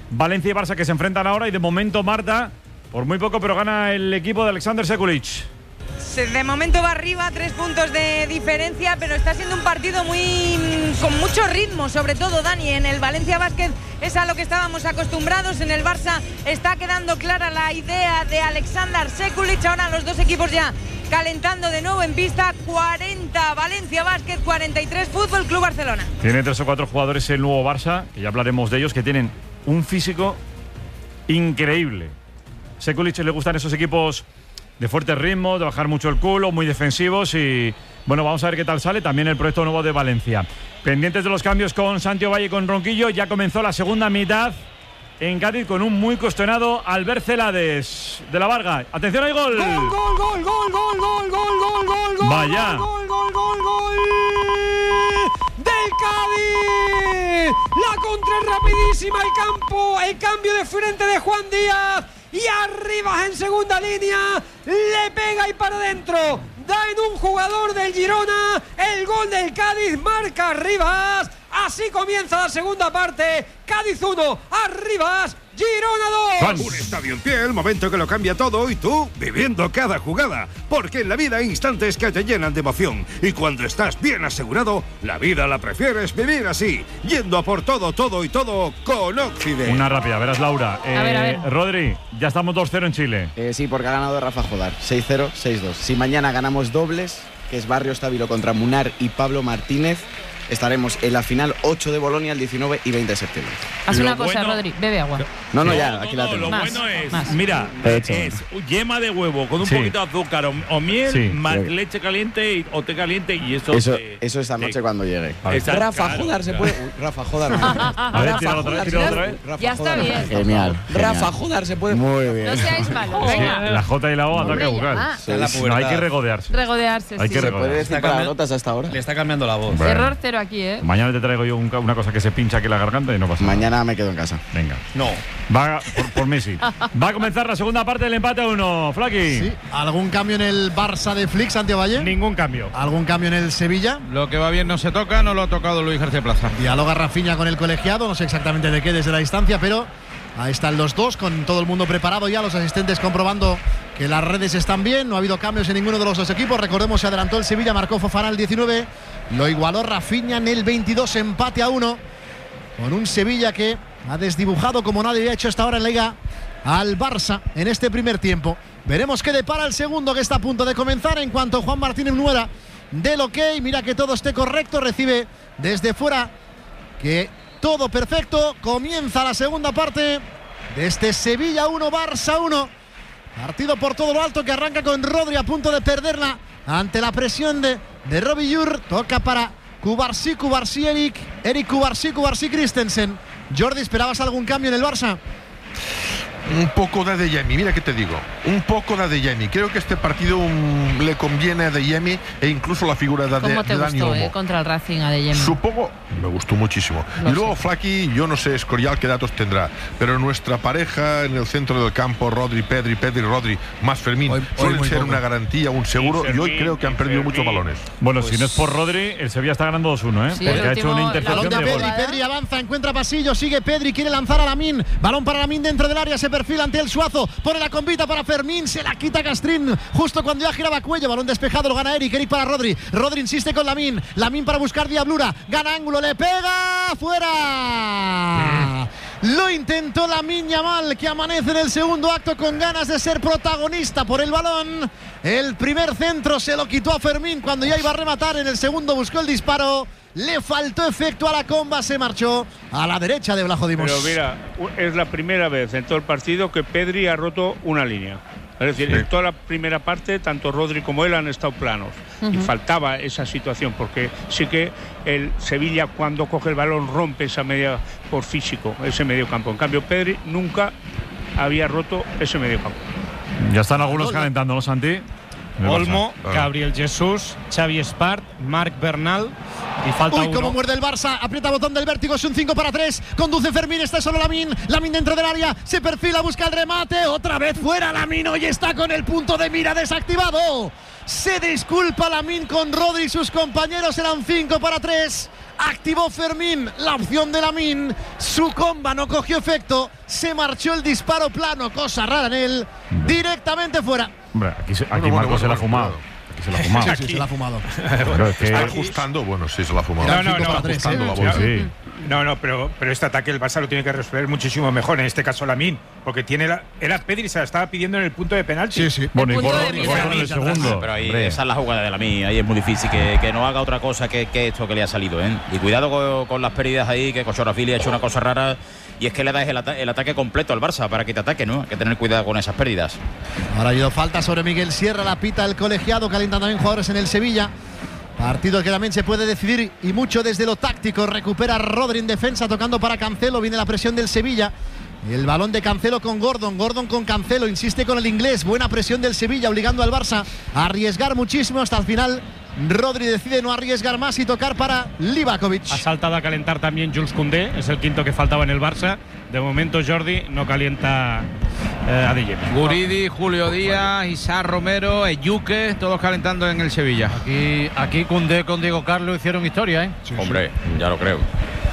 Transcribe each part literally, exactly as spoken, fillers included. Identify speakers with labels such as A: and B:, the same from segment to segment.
A: Valencia y Barça que se enfrentan ahora y de momento, Marta, por muy poco, pero gana el equipo de Alexander Sekulic.
B: De momento va arriba, tres puntos de diferencia, pero está siendo un partido muy con mucho ritmo, sobre todo, Dani. En el Valencia Basket es a lo que estábamos acostumbrados, en el Barça está quedando clara la idea de Alexander Sekulic. Ahora los dos equipos ya calentando de nuevo en pista. Cuarenta Valencia Basket, cuarenta y tres Fútbol Club Barcelona.
A: Tiene tres o cuatro jugadores el nuevo Barça, que ya hablaremos de ellos, que tienen un físico increíble. Sekulic le gustan esos equipos de fuerte ritmo, de bajar mucho el culo, muy defensivos y bueno, vamos a ver qué tal sale también el proyecto nuevo de Valencia. Pendientes de los cambios con Santi Valle y con Ronquillo, ya comenzó la segunda mitad en Cádiz con un muy cuestionado Albert Celades de la Varga. Atención, hay gol.
C: Gol, gol, gol, gol, gol, gol, gol, gol, gol.
A: Vaya.
C: Gol, gol, gol, gol del Cádiz. La contra es rapidísima, el campo, el cambio de frente de Juan Díaz. Y arriba en segunda línea, le pega y para adentro, da en un jugador del Girona, el gol del Cádiz, marca Rivas. Así comienza la segunda parte, Cádiz uno, Arribas, Girona dos.
D: Un estadio en pie, el momento que lo cambia todo y tú viviendo cada jugada. Porque en la vida hay instantes que te llenan de emoción. Y cuando estás bien asegurado, la vida la prefieres vivir así. Yendo a por todo, todo y todo con Occident.
A: Una rápida, verás, Laura. Eh,
E: a ver, a ver.
A: Rodri, ya estamos dos cero en Chile.
F: Eh, sí, porque ha ganado Rafa Jodar. seis cero, seis dos. Si mañana ganamos dobles, que es Barrio Estábilo contra Munar y Pablo Martínez, estaremos en la final ocho de Bolonia el diecinueve y veinte de septiembre.
E: Haz
G: Lo
E: una cosa,
G: bueno-
E: Rodri, bebe agua.
F: No, no,
G: No,
F: ya,
G: no,
F: aquí
G: no,
F: la tengo.
G: Lo
E: Más,
G: bueno es,
E: más.
G: mira,
F: He hecho.
G: es yema de huevo con un
A: Sí.
G: poquito de azúcar o, o miel,
A: Sí.
G: más
F: Creo que-
G: leche caliente y- o té caliente y eso.
F: Eso,
G: te-
F: eso esta noche
G: te-
F: cuando llegue.
G: Exacto,
F: Rafa
G: claro,
F: Jodar se
G: claro.
F: puede. Uy, Rafa Jodar.
A: A ver, tira otra vez, tira otra vez.
F: Rafa
E: Ya está
F: Jodar.
E: bien.
F: Genial.
H: Rafa
F: genial.
H: Jodar se puede.
F: Muy bien.
E: No seáis malos, venga.
A: La J y la O, ataque
E: Hombre,
A: bucal.
E: ya.
F: Sí,
H: la
F: sí.
A: No, hay que
H: pubertad.
A: regodearse.
E: Regodearse,
A: Hay
E: sí.
A: que
F: ¿Se puede
A: regodearse.
F: decir
H: Está cambi-
F: palabrotas hasta ahora?
H: Le está cambiando la voz.
A: Bueno.
E: Error cero aquí, ¿eh?
A: Mañana te traigo yo un ca- una cosa que se pincha aquí en la garganta y no pasa nada.
F: Mañana me quedo en casa.
A: Venga.
H: No.
A: Va por, por Messi. Va a comenzar la segunda parte del empate a uno. Flaki.
I: Sí. ¿Algún cambio en el Barça de Flick, Santiago Valle?
A: Ningún cambio.
I: ¿Algún cambio en el Sevilla?
J: Lo que va bien no se toca, no lo ha tocado Luis García Plaza.
I: Dialoga Rafinha con el colegiado, no sé exactamente de qué desde la distancia, pero ahí están los dos, con todo el mundo preparado ya, los asistentes comprobando que las redes están bien, no ha habido cambios en ninguno de los dos equipos. Recordemos, se adelantó el Sevilla, marcó Fofana el diecinueve, lo igualó Rafinha en el veintidós, empate a uno, con un Sevilla que ha desdibujado como nadie había hecho hasta ahora en la Liga al Barça en este primer tiempo. Veremos qué depara el segundo, que está a punto de comenzar. En cuanto Juan Martínez Nuera del ok, mira que todo esté correcto, recibe desde fuera, que todo perfecto. Comienza la segunda parte de este Sevilla uno, Barça uno. Partido por todo lo alto que arranca con Rodri a punto de perderla ante la presión de, de Robbie Yur. Toca para Cubarsí, Cubarsí, Eric, Eric Cubarsí, Cubarsí, Christensen. Jordi, ¿esperabas algún cambio en el Barça?
K: Un poco de Adeyemi, mira que te digo, un poco de Adeyemi. Creo que este partido um, le conviene a Adeyemi e incluso la figura de,
E: ¿Cómo
K: de
E: te
K: Dani
E: gustó,
K: Olmo.
E: eh, contra el Racing Adeyemi?
K: Supongo, me gustó muchísimo.
E: Lo
K: y luego
E: sé.
K: Flaky, yo no sé, Escorial qué datos tendrá, pero nuestra pareja en el centro del campo, Rodri, Pedri, Pedri, Rodri, más Fermín,
H: Hoy- hoy
K: suelen
H: muy
K: ser
H: poco.
K: una garantía, un seguro,
G: Y
K: y, hoy
G: Fermín,
K: creo que han
G: y
K: perdido
G: Fermín.
K: muchos balones.
A: Bueno,
E: Pues
A: si no es por Rodri, el Sevilla está ganando dos uno, ¿eh?
E: Sí,
A: Porque
E: el
A: ha hecho
E: último-
A: una
E: la
A: intercepción
I: Balón de
A: de gol.
I: Pedri, Pedri avanza, encuentra pasillo, sigue Pedri, quiere lanzar a Lamín, balón para Lamín dentro del área, se perfila ante el Suazo, pone la convita para Fermín, se la quita Castrín, justo cuando ya giraba cuello, balón despejado, lo gana Eric, Eric para Rodri, Rodri insiste con Lamín, Lamín para buscar diablura, gana ángulo, le pega, fuera. Lo intentó Lamín Yamal, que amanece en el segundo acto con ganas de ser protagonista por el balón. El primer centro se lo quitó a Fermín cuando ya iba a rematar, en el segundo buscó el disparo. Le faltó efecto a la comba, se marchó a la derecha de Vlajo Dimos.
L: Pero mira, es la primera vez en todo el partido que Pedri ha roto una línea. Es decir,
K: Sí.
L: en toda la primera parte, tanto Rodri como él han estado planos.
E: Uh-huh.
L: Y faltaba esa situación, porque sí que el Sevilla, cuando coge el balón, rompe esa media por físico, ese medio campo. En cambio, Pedri nunca había roto ese medio campo.
A: Ya están algunos calentando, ¿no, Santi? En el
M: Olmo,
A: Barça.
M: Gabriel Jesús, Xavi Espart, Marc Bernal y falta
I: Uy,
M: uno.
I: cómo muerde el Barça, aprieta botón del vértigo, es un cinco para tres, conduce Fermín, está solo Lamín, Lamín dentro del área, se perfila, busca el remate, otra vez fuera Lamín, hoy está con el punto de mira desactivado. Se disculpa Lamín con Rodri y sus compañeros, eran cinco para tres. Activó Fermín la opción de Lamine. Su comba no cogió efecto. Se marchó el disparo plano, cosa rara en él. Directamente fuera.
A: Hombre, aquí, se- aquí
K: Bueno, bueno,
A: Marco se la ha
K: bueno,
A: fumado.
K: bueno.
A: Aquí se la ha fumado.
I: Sí, sí, se la ha fumado.
A: Pero es que-
K: Está ajustando, bueno, sí, se la ha fumado.
C: No, no, no,
K: Está
I: tres,
K: ajustando
I: ¿eh?
K: la
A: Sí,
K: bola.
A: sí.
C: No, no, pero, pero este ataque el Barça lo tiene que resolver muchísimo mejor. En este caso Lamine, porque tiene la, era Pedri, se la estaba pidiendo en el punto de penalti.
I: Sí, sí.
A: Bueno, y
B: punto de
A: Gordon, y
B: vista.
A: Gordon en el segundo.
H: Pero ahí,
A: Hombre.
H: esa es la jugada de la mía. Ahí es muy difícil que, que no haga otra cosa que, que esto que le ha salido, ¿eh? Y cuidado con, con las pérdidas ahí, que Kochorafili ha hecho una cosa rara. Y es que le das el, ata- el ataque completo al Barça para que te ataque, ¿no? Hay que tener cuidado con esas pérdidas.
I: Ahora ha habido falta sobre Miguel Sierra, la pita el colegiado, calientan también jugadores en el Sevilla. Partido que también se puede decidir y mucho desde lo táctico. Recupera Rodri en defensa, tocando para Cancelo. Viene la presión del Sevilla. El balón de Cancelo con Gordon. Gordon con Cancelo. Insiste con el inglés. Buena presión del Sevilla, obligando al Barça a arriesgar muchísimo hasta el final. Rodri decide no arriesgar más y tocar para Livakovic.
M: Ha saltado a calentar también Jules Koundé, es el quinto que faltaba en el Barça. De momento Jordi no calienta eh, a De Jong.
J: Guridi, Julio Díaz, Isaac Romero, Eyuque, todos calentando en el Sevilla.
M: Aquí, aquí Koundé con Diego Carlos hicieron historia, ¿eh?
H: Hombre, ya lo creo.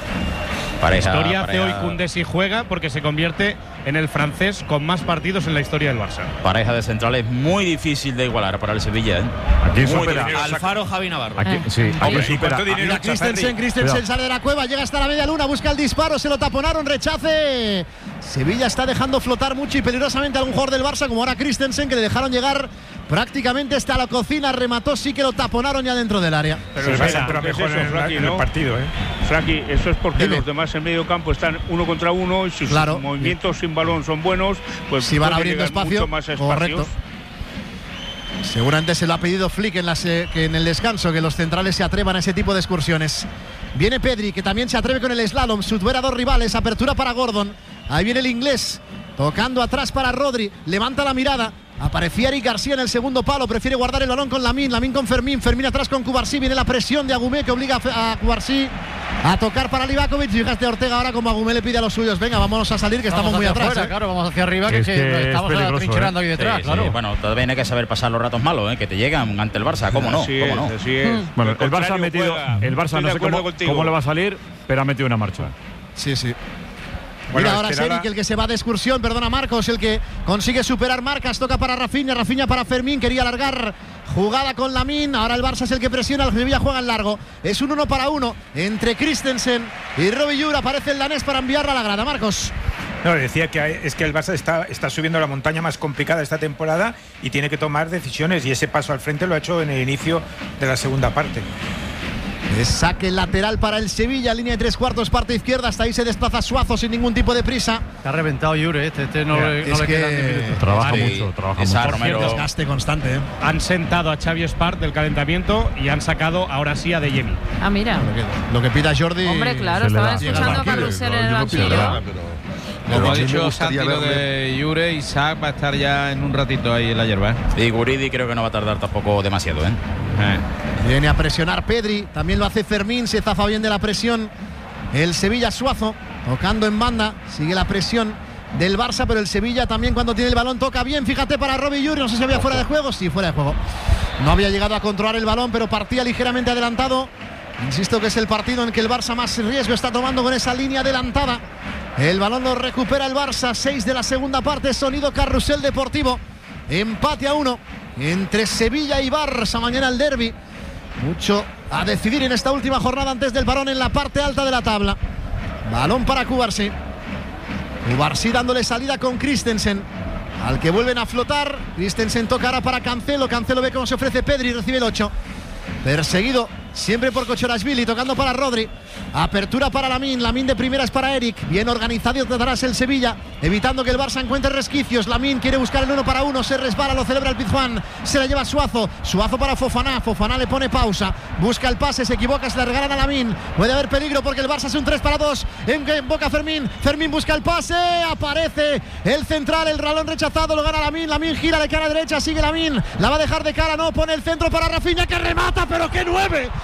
H: Pareja,
M: Historia hace
H: pareja-
M: hoy Koundé si juega porque se convierte en el francés con más partidos en la historia del Barça.
H: Pareja de centrales muy difícil de igualar para el Sevilla, ¿eh?
A: Aquí
H: Muy
A: supera.
H: difícil.
J: Alfaro, Javi Navarro.
A: Aquí, sí, aquí
C: Hombre, ¿y
A: supera.
C: cuánto dinero
I: Mira,
C: echa
I: Christensen,
C: Ferri?
I: Christensen
A: Cuidado.
I: sale de la cueva, llega hasta la media luna, busca el disparo, se lo taponaron, rechace. Sevilla está dejando flotar mucho y peligrosamente a algún jugador del Barça, como ahora Christensen, que le dejaron llegar prácticamente hasta la cocina, remató, sí que lo taponaron ya dentro del área.
C: Pero el
M: Espera,
C: Barça entra
L: ¿qué es
C: mejor
L: eso,
C: en, el-
L: Frankie,
C: en el
L: no?
C: partido, ¿eh?
L: Frankie, eso es porque
I: Dime.
L: los demás en medio campo están uno contra uno y sus
I: Claro.
L: movimientos sin balón son buenos, pues
I: Si van
L: pueden
I: abriendo
L: llegar
I: espacio,
L: mucho más espacios.
I: correcto. Seguramente se lo ha pedido Flick en, las, eh, que en el descanso, que los centrales se atrevan a ese tipo de excursiones. Viene Pedri, que también se atreve con el slalom, supera a dos rivales, apertura para Gordon. Ahí viene el inglés, tocando atrás para Rodri, levanta la mirada. Aparecía Eric García en el segundo palo, prefiere guardar el balón con Lamine, Lamine con Fermín, Fermín atrás con Cubarsí, viene la presión de Agumé que obliga a Fe- a Cubarsí a tocar para Livakovic. Fíjate a Ortega ahora como Agumé le pide a los suyos, venga, vámonos a salir que estamos muy atrás.
M: Afuera,
I: ¿eh?
M: claro, vamos hacia arriba, que,
A: Es
M: que
A: que es
M: estamos
A: peligroso,
M: trincherando
A: ¿eh?
M: ahí detrás,
H: Sí, sí,
M: claro.
H: bueno, también hay que saber pasar los ratos malos, ¿eh? Que te llegan ante el Barça, ¿cómo no?
L: Así
H: ¿Cómo
L: es,
H: no?
L: así es.
A: Bueno,
L: El
A: el Barça ha
L: contrario
A: metido.
L: juega.
A: El Barça
L: Estoy
A: no
L: de
A: sé
L: acuerdo
A: cómo,
L: contigo.
A: cómo le va a salir, pero ha metido una marcha.
I: Sí, sí.
C: Bueno,
I: Mira, ahora
C: es
I: es
C: que
I: Eric
C: nada-
I: el que se va de excursión, perdona Marcos, el que consigue superar marcas, toca para Rafinha, Rafinha para Fermín, quería alargar jugada con Lamine, ahora el Barça es el que presiona, el Sevilla juega en largo, es un uno para uno entre Christensen y Robbie Jura, aparece el danés para enviarla a la grada, Marcos.
C: No, decía que hay- es que el Barça está, está subiendo la montaña más complicada esta temporada y tiene que tomar decisiones y ese paso al frente lo ha hecho en el inicio de la segunda parte.
I: Es saque lateral para el Sevilla, línea de tres cuartos, parte izquierda, hasta ahí se desplaza Suazo sin ningún tipo de prisa.
M: Está reventado Jure, este, este no,
I: Mira,
M: le, no
I: es
M: le
I: que-
M: quedan diez minutos.
A: Trabaja
H: Vale,
A: mucho, trabaja
H: esa
A: mucho.
H: Romero-
I: Desgaste constante, ¿eh?
M: Han sentado a Xavi Espart del calentamiento y han sacado ahora sí a De Jong.
E: Ah, mira.
I: Lo que, lo que pida Jordi.
E: Hombre, claro,
A: se le
E: estaban
A: da.
E: escuchando a
K: Llega al
E: Carrusel
K: banquillo,
E: en el
K: yo no pido
E: banquillo.
K: nada, pero-
J: Como
K: pero
J: ha
K: sí me
J: dicho
K: gustaría
J: Santi, lo
K: verle-
J: de Jure, Isaac va a estar ya en un ratito ahí en la hierba, ¿eh?
H: Y Guridi creo que no va a tardar tampoco demasiado, ¿eh?
J: Eh.
I: Viene a presionar Pedri, también lo hace Fermín, se zafa bien de la presión. El Sevilla Suazo, tocando en banda, sigue la presión del Barça, pero el Sevilla también cuando tiene el balón toca bien, fíjate para Robbie Jure, no sé si había fuera de juego, sí, fuera de juego. No había llegado a controlar el balón, pero partía ligeramente adelantado. Insisto que es el partido en que el Barça más riesgo está tomando con esa línea adelantada. El balón lo recupera el Barça, seis de la segunda parte, sonido Carrusel Deportivo. Empate a uno entre Sevilla y Barça, mañana el derbi. Mucho a decidir en esta última jornada antes del parón en la parte alta de la tabla. Balón para Cubarsí. Cubarsí dándole salida con Christensen, al que vuelven a flotar. Christensen toca ahora para Cancelo. Cancelo ve cómo se ofrece Pedri, recibe el ocho. Perseguido siempre por Kochorashvili, tocando para Rodri. Apertura para Lamine, Lamine de primeras para Eric. Bien organizado detrás el Sevilla, evitando que el Barça encuentre resquicios. Lamine quiere buscar el uno para uno, se resbala, lo celebra el Pizjuán. Se la lleva Suazo, Suazo para Fofana. Fofana le pone pausa, busca el pase, se equivoca, se la regalan a Lamine. Puede haber peligro porque el Barça es un tres para dos. En, en boca Fermín, Fermín busca el pase, aparece el central, el ralón rechazado, lo gana Lamine. Lamine gira de cara a derecha, sigue Lamine, la va a dejar de cara, no, pone el centro para Rafinha que remata, pero qué nueve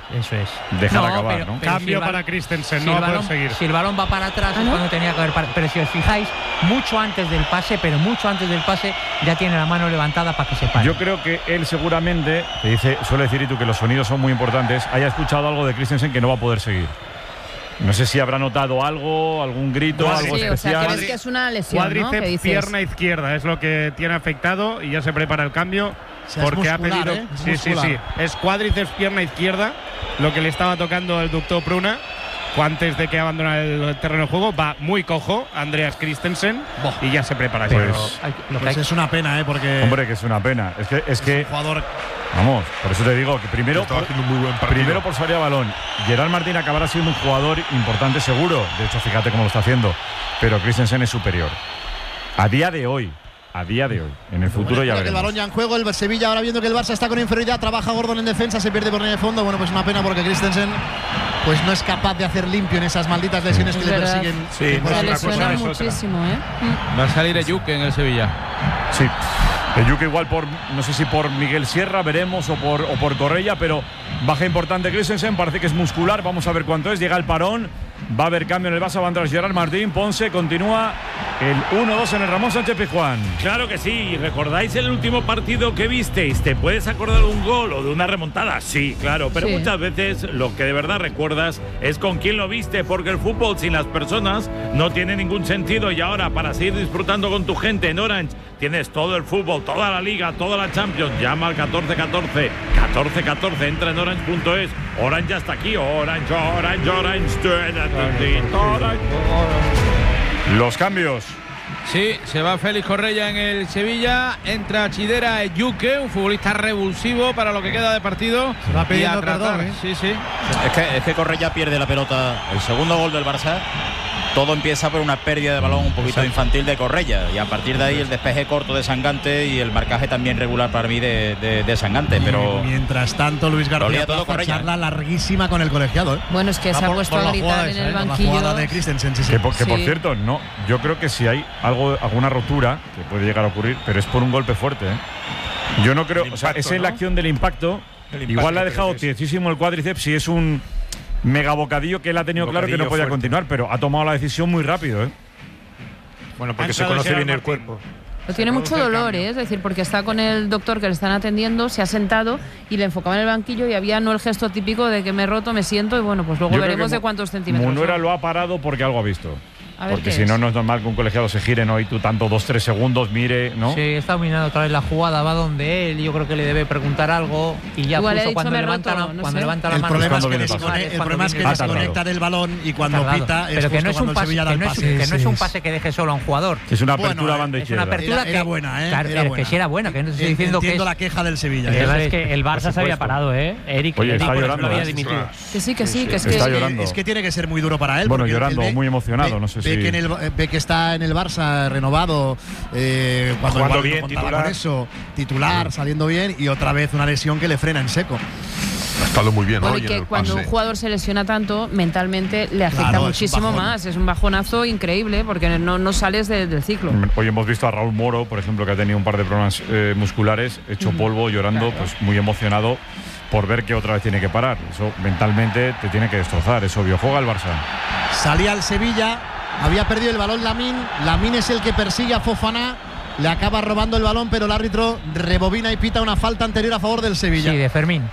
N: Eso es.
A: Dejar
N: No,
A: acabar,
N: pero-
A: ¿no?
N: pero
M: Cambio
N: si el
M: para
N: balón-
M: Christensen,
N: si
M: no
N: el
M: va a poder
N: balón-
M: seguir.
N: Si el balón va para atrás es cuando tenía que haber parado. Pero si os fijáis, mucho antes del pase, pero mucho antes del pase, ya tiene la mano levantada para que se pare.
A: Yo creo que él seguramente, te dice, suele decir y tú que los sonidos son muy importantes, haya escuchado algo de Christensen que no va a poder seguir. No sé si habrá notado algo, algún grito,
M: Cuadri-
A: algo
B: Sí, o sea,
A: especial.
B: crees que es una lesión, ¿no? ¿Qué
M: Cuádriceps,
B: dices?
M: pierna izquierda es lo que tiene afectado y ya se prepara el cambio.
I: O sea, es
M: porque ha
I: muscular,
M: pedido.
I: ¿eh? Es
M: sí, sí,
I: muscular.
M: sí. Es cuádriceps, pierna izquierda, lo que le estaba tocando el doctor Pruna. Antes de que abandona el terreno de juego, va muy cojo Andreas Christensen y ya se prepara.
A: Pues,
I: Pues es una pena, ¿eh? Porque
A: hombre, que es una pena. Es que, es que
I: jugador.
A: vamos, por eso te digo que primero,
K: Estaba
A: por,
K: haciendo un muy buen partido.
A: primero por salida de balón. Gerard Martín acabará siendo un jugador importante seguro. De hecho, fíjate cómo lo está haciendo. Pero Christensen es superior. A día de hoy. A día de hoy. En el futuro ya
I: Mira que el
A: veremos.
I: balón ya en juego, el Sevilla ahora viendo que el Barça está con inferioridad, trabaja Gordon en defensa, se pierde por línea de fondo. Bueno, pues una pena porque Christensen pues no es capaz de hacer limpio en esas malditas lesiones
B: Es
I: que le
B: verdad.
I: persiguen.
O: Sí,
I: temporada
B: Se
I: tras
B: lesiona
I: temporada.
B: muchísimo, ¿eh?
J: Va a salir Eyuke en el Sevilla.
A: Sí. El Yuque igual por, no sé si por Miguel Sierra, veremos, o por, o por Correia, pero baja importante Christensen, parece que es muscular, vamos a ver cuánto es, llega el parón, va a haber cambio en el Barça, va a entrar Gerard Martín, Ponce, continúa el uno dos en el Ramón Sánchez Pizjuán.
G: Claro que sí. ¿Recordáis el último partido que visteis? ¿Te puedes acordar de un gol o de una remontada? Sí, claro. Pero
B: Sí.
G: muchas veces lo que de verdad recuerdas es con quién lo viste, porque el fútbol sin las personas no tiene ningún sentido. Y ahora, para seguir disfrutando con tu gente en Orange, tienes todo el fútbol, toda la liga, toda la Champions. Llama al catorce catorce. catorce catorce. Entra en orange punto es. Orange ya está aquí. Orange, Orange, Orange. Orange.
A: Los cambios.
J: Sí, se va Félix Correia en el Sevilla, entra Chidera Eyuke, un futbolista revulsivo para lo que queda de partido.
I: Se va pidiendo
J: y a tratar,
I: perdón, ¿eh?
J: Sí, sí.
H: Es que, es que Correia pierde la pelota. El segundo gol del Barça, todo empieza por una pérdida de balón un poquito infantil de Correia. Y a partir de ahí el despeje corto de Sangante y el marcaje también regular para mí de, de, de Sangante. Pero
I: Mientras tanto, Luis García
H: Olía todo
I: Plaza,
H: Correia,
I: charla larguísima con el colegiado. ¿eh?
B: Bueno, es que
I: Va
B: se ha
I: por-
B: puesto
I: por
B: a
I: la
B: gritar
I: jugada
B: en
I: esa,
B: el
I: ¿eh? Por
B: banquillo.
I: La jugada de Christensen, sí, sí.
A: Que, por, que por
B: Sí.
A: cierto, no, yo creo que si hay algo, alguna rotura, que puede llegar a ocurrir, pero es por un golpe fuerte. ¿eh? Yo no creo,
O: El
A: o sea,
O: impacto,
A: es en la
O: ¿no?
A: acción del impacto.
O: El impacto,
A: Igual le ha
O: creo
A: dejado
O: que es.
A: tiesísimo el cuádriceps y es un mega bocadillo que él ha tenido claro que no
O: Bocadillo
A: podía
O: fuerte.
A: continuar, pero ha tomado la decisión muy rápido. ¿eh?
O: Bueno, porque
M: Ha
O: se
M: entrado
O: conoce
M: Gerard
O: bien el
M: Martín.
O: cuerpo.
B: Pero tiene mucho
M: produce el
B: dolor,
M: cambio.
B: ¿eh? Es decir, porque está con el doctor que le están atendiendo, se ha sentado y le enfocaba en el banquillo y había no el gesto típico de que me he roto, me siento y bueno, pues luego
A: Yo creo
B: veremos
A: que
B: de
A: Mu-
B: cuántos centímetros.
A: Munuera
B: son.
A: lo ha parado porque algo ha visto.
B: A ver
A: Porque
B: qué
A: si
B: es.
A: no, no es normal que un colegiado se gire, no, y tú tanto dos, tres segundos, mire, ¿no?
N: Sí, está dominando otra vez la jugada, va donde él, yo creo que le debe preguntar algo y ya
B: Igual le ha
N: justo
B: dicho,
N: cuando
B: "Me he
N: levanta,
B: roto",
N: la,
B: no
N: cuando
B: sé.
N: levanta la
I: El
N: mano.
I: problema es
A: cuando
I: que,
A: viene el
I: descone-
A: pase.
I: el
N: cuando
I: problema es que
N: viene el
A: pase.
I: desconecta del balón y cuando
N: Tardado.
I: pita es
N: pero que
I: justo
N: no es un
I: cuando el
N: pase,
I: Sevilla da
N: que
I: el
N: no es,
I: pase.
N: que no es un
I: Sí,
N: pase que deje solo a un jugador.
A: Es una
I: Bueno,
A: apertura a banda
N: Es una
A: izquierda.
N: apertura
I: Era-
N: que
I: era buena, ¿eh?
N: Claro,
I: Era
N: era
I: buena.
N: que sí era buena, que no estoy
I: En-
N: diciendo que
I: Entiendo
N: es,
I: la queja del Sevilla.
N: El
I: ¿eh?
N: problema
E: Es
N: es
E: que el
A: por
E: Barça se había
A: supuesto.
E: parado, ¿eh? Eric,
A: Oye,
E: Eric
A: está
E: por eso
A: llorando,
E: lo había
A: ¿eh?
E: dimitido.
B: Que sí, que sí, que es
A: Está
B: que.
A: llorando.
I: Es que tiene que ser muy duro para él.
A: Bueno,
I: porque él-
A: llorando,
I: él ve-
A: muy emocionado,
I: ve-
A: no sé
I: ve
A: si-
I: Que en el- ve que está en el Barça renovado, eh, cuando
O: Jugando
I: igual no
O: bien,
I: contaba
O: titular.
I: con eso, titular, saliendo bien, y otra vez una lesión que le frena en seco.
K: Ha estado muy bien
B: Bueno,
K: hoy
B: y
K: en
B: que
K: el
B: cuando
K: pase.
B: un jugador se lesiona tanto, mentalmente le afecta
I: Claro, es un
B: muchísimo
I: bajón.
B: más. Es un bajonazo increíble porque no, no sales de- del ciclo.
A: Hoy hemos visto a Raúl Moro, por ejemplo, que ha tenido un par de problemas eh, musculares, hecho polvo, llorando, pues muy emocionado por ver que otra vez tiene que parar. Eso mentalmente te tiene que destrozar, es obvio. Juega el Barça.
I: Salía el Sevilla, había perdido el balón Lamine. Lamine es el que persigue a Fofana. Le acaba robando el balón, pero el árbitro rebobina y pita una falta anterior a favor del Sevilla.
N: sí, de Fermín,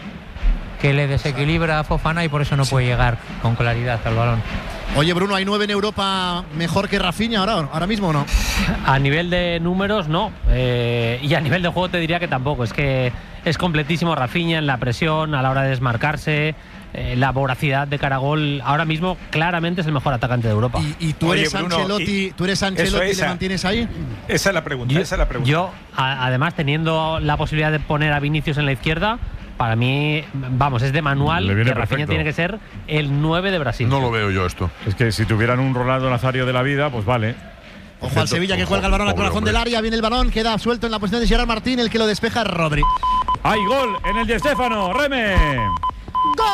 N: que le desequilibra a Fofana y por eso no puede llegar con claridad al balón.
I: Oye, Bruno, ¿hay nueve en Europa mejor que Rafinha ahora, ahora mismo o no?
E: A nivel de números, no. Eh, y a nivel de juego te diría que tampoco. Es que es completísimo Rafinha en la presión, a la hora de desmarcarse, eh, la voracidad de cara a gol. Ahora mismo claramente es el mejor atacante de Europa.
I: Y, y tú
O: Oye,
I: eres
O: Bruno,
I: Ancelotti,
O: y-
I: tú eres
O: Eso,
I: Ancelotti y le
O: esa.
I: mantienes ahí.
O: Esa es la pregunta,
E: Yo,
O: esa es la pregunta.
E: yo, a- además, teniendo la posibilidad de poner a Vinicius en la izquierda, para mí, vamos, es de manual
A: Le viene
E: que Rafinha
A: perfecto.
E: tiene que ser el nueve de Brasil.
K: No lo veo yo esto.
A: Es que si tuvieran un Ronaldo Nazario de la vida, pues vale.
I: Ojo al Sevilla que
K: Ojo,
I: cuelga el balón al
K: pobre
I: corazón
K: hombre.
I: del área. Viene el balón, queda suelto en la posición de Gerard Martín. El que lo despeja es Rodri.
A: ¡Hay gol en el de Stéfano! ¡Reme!
P: ¡Gol!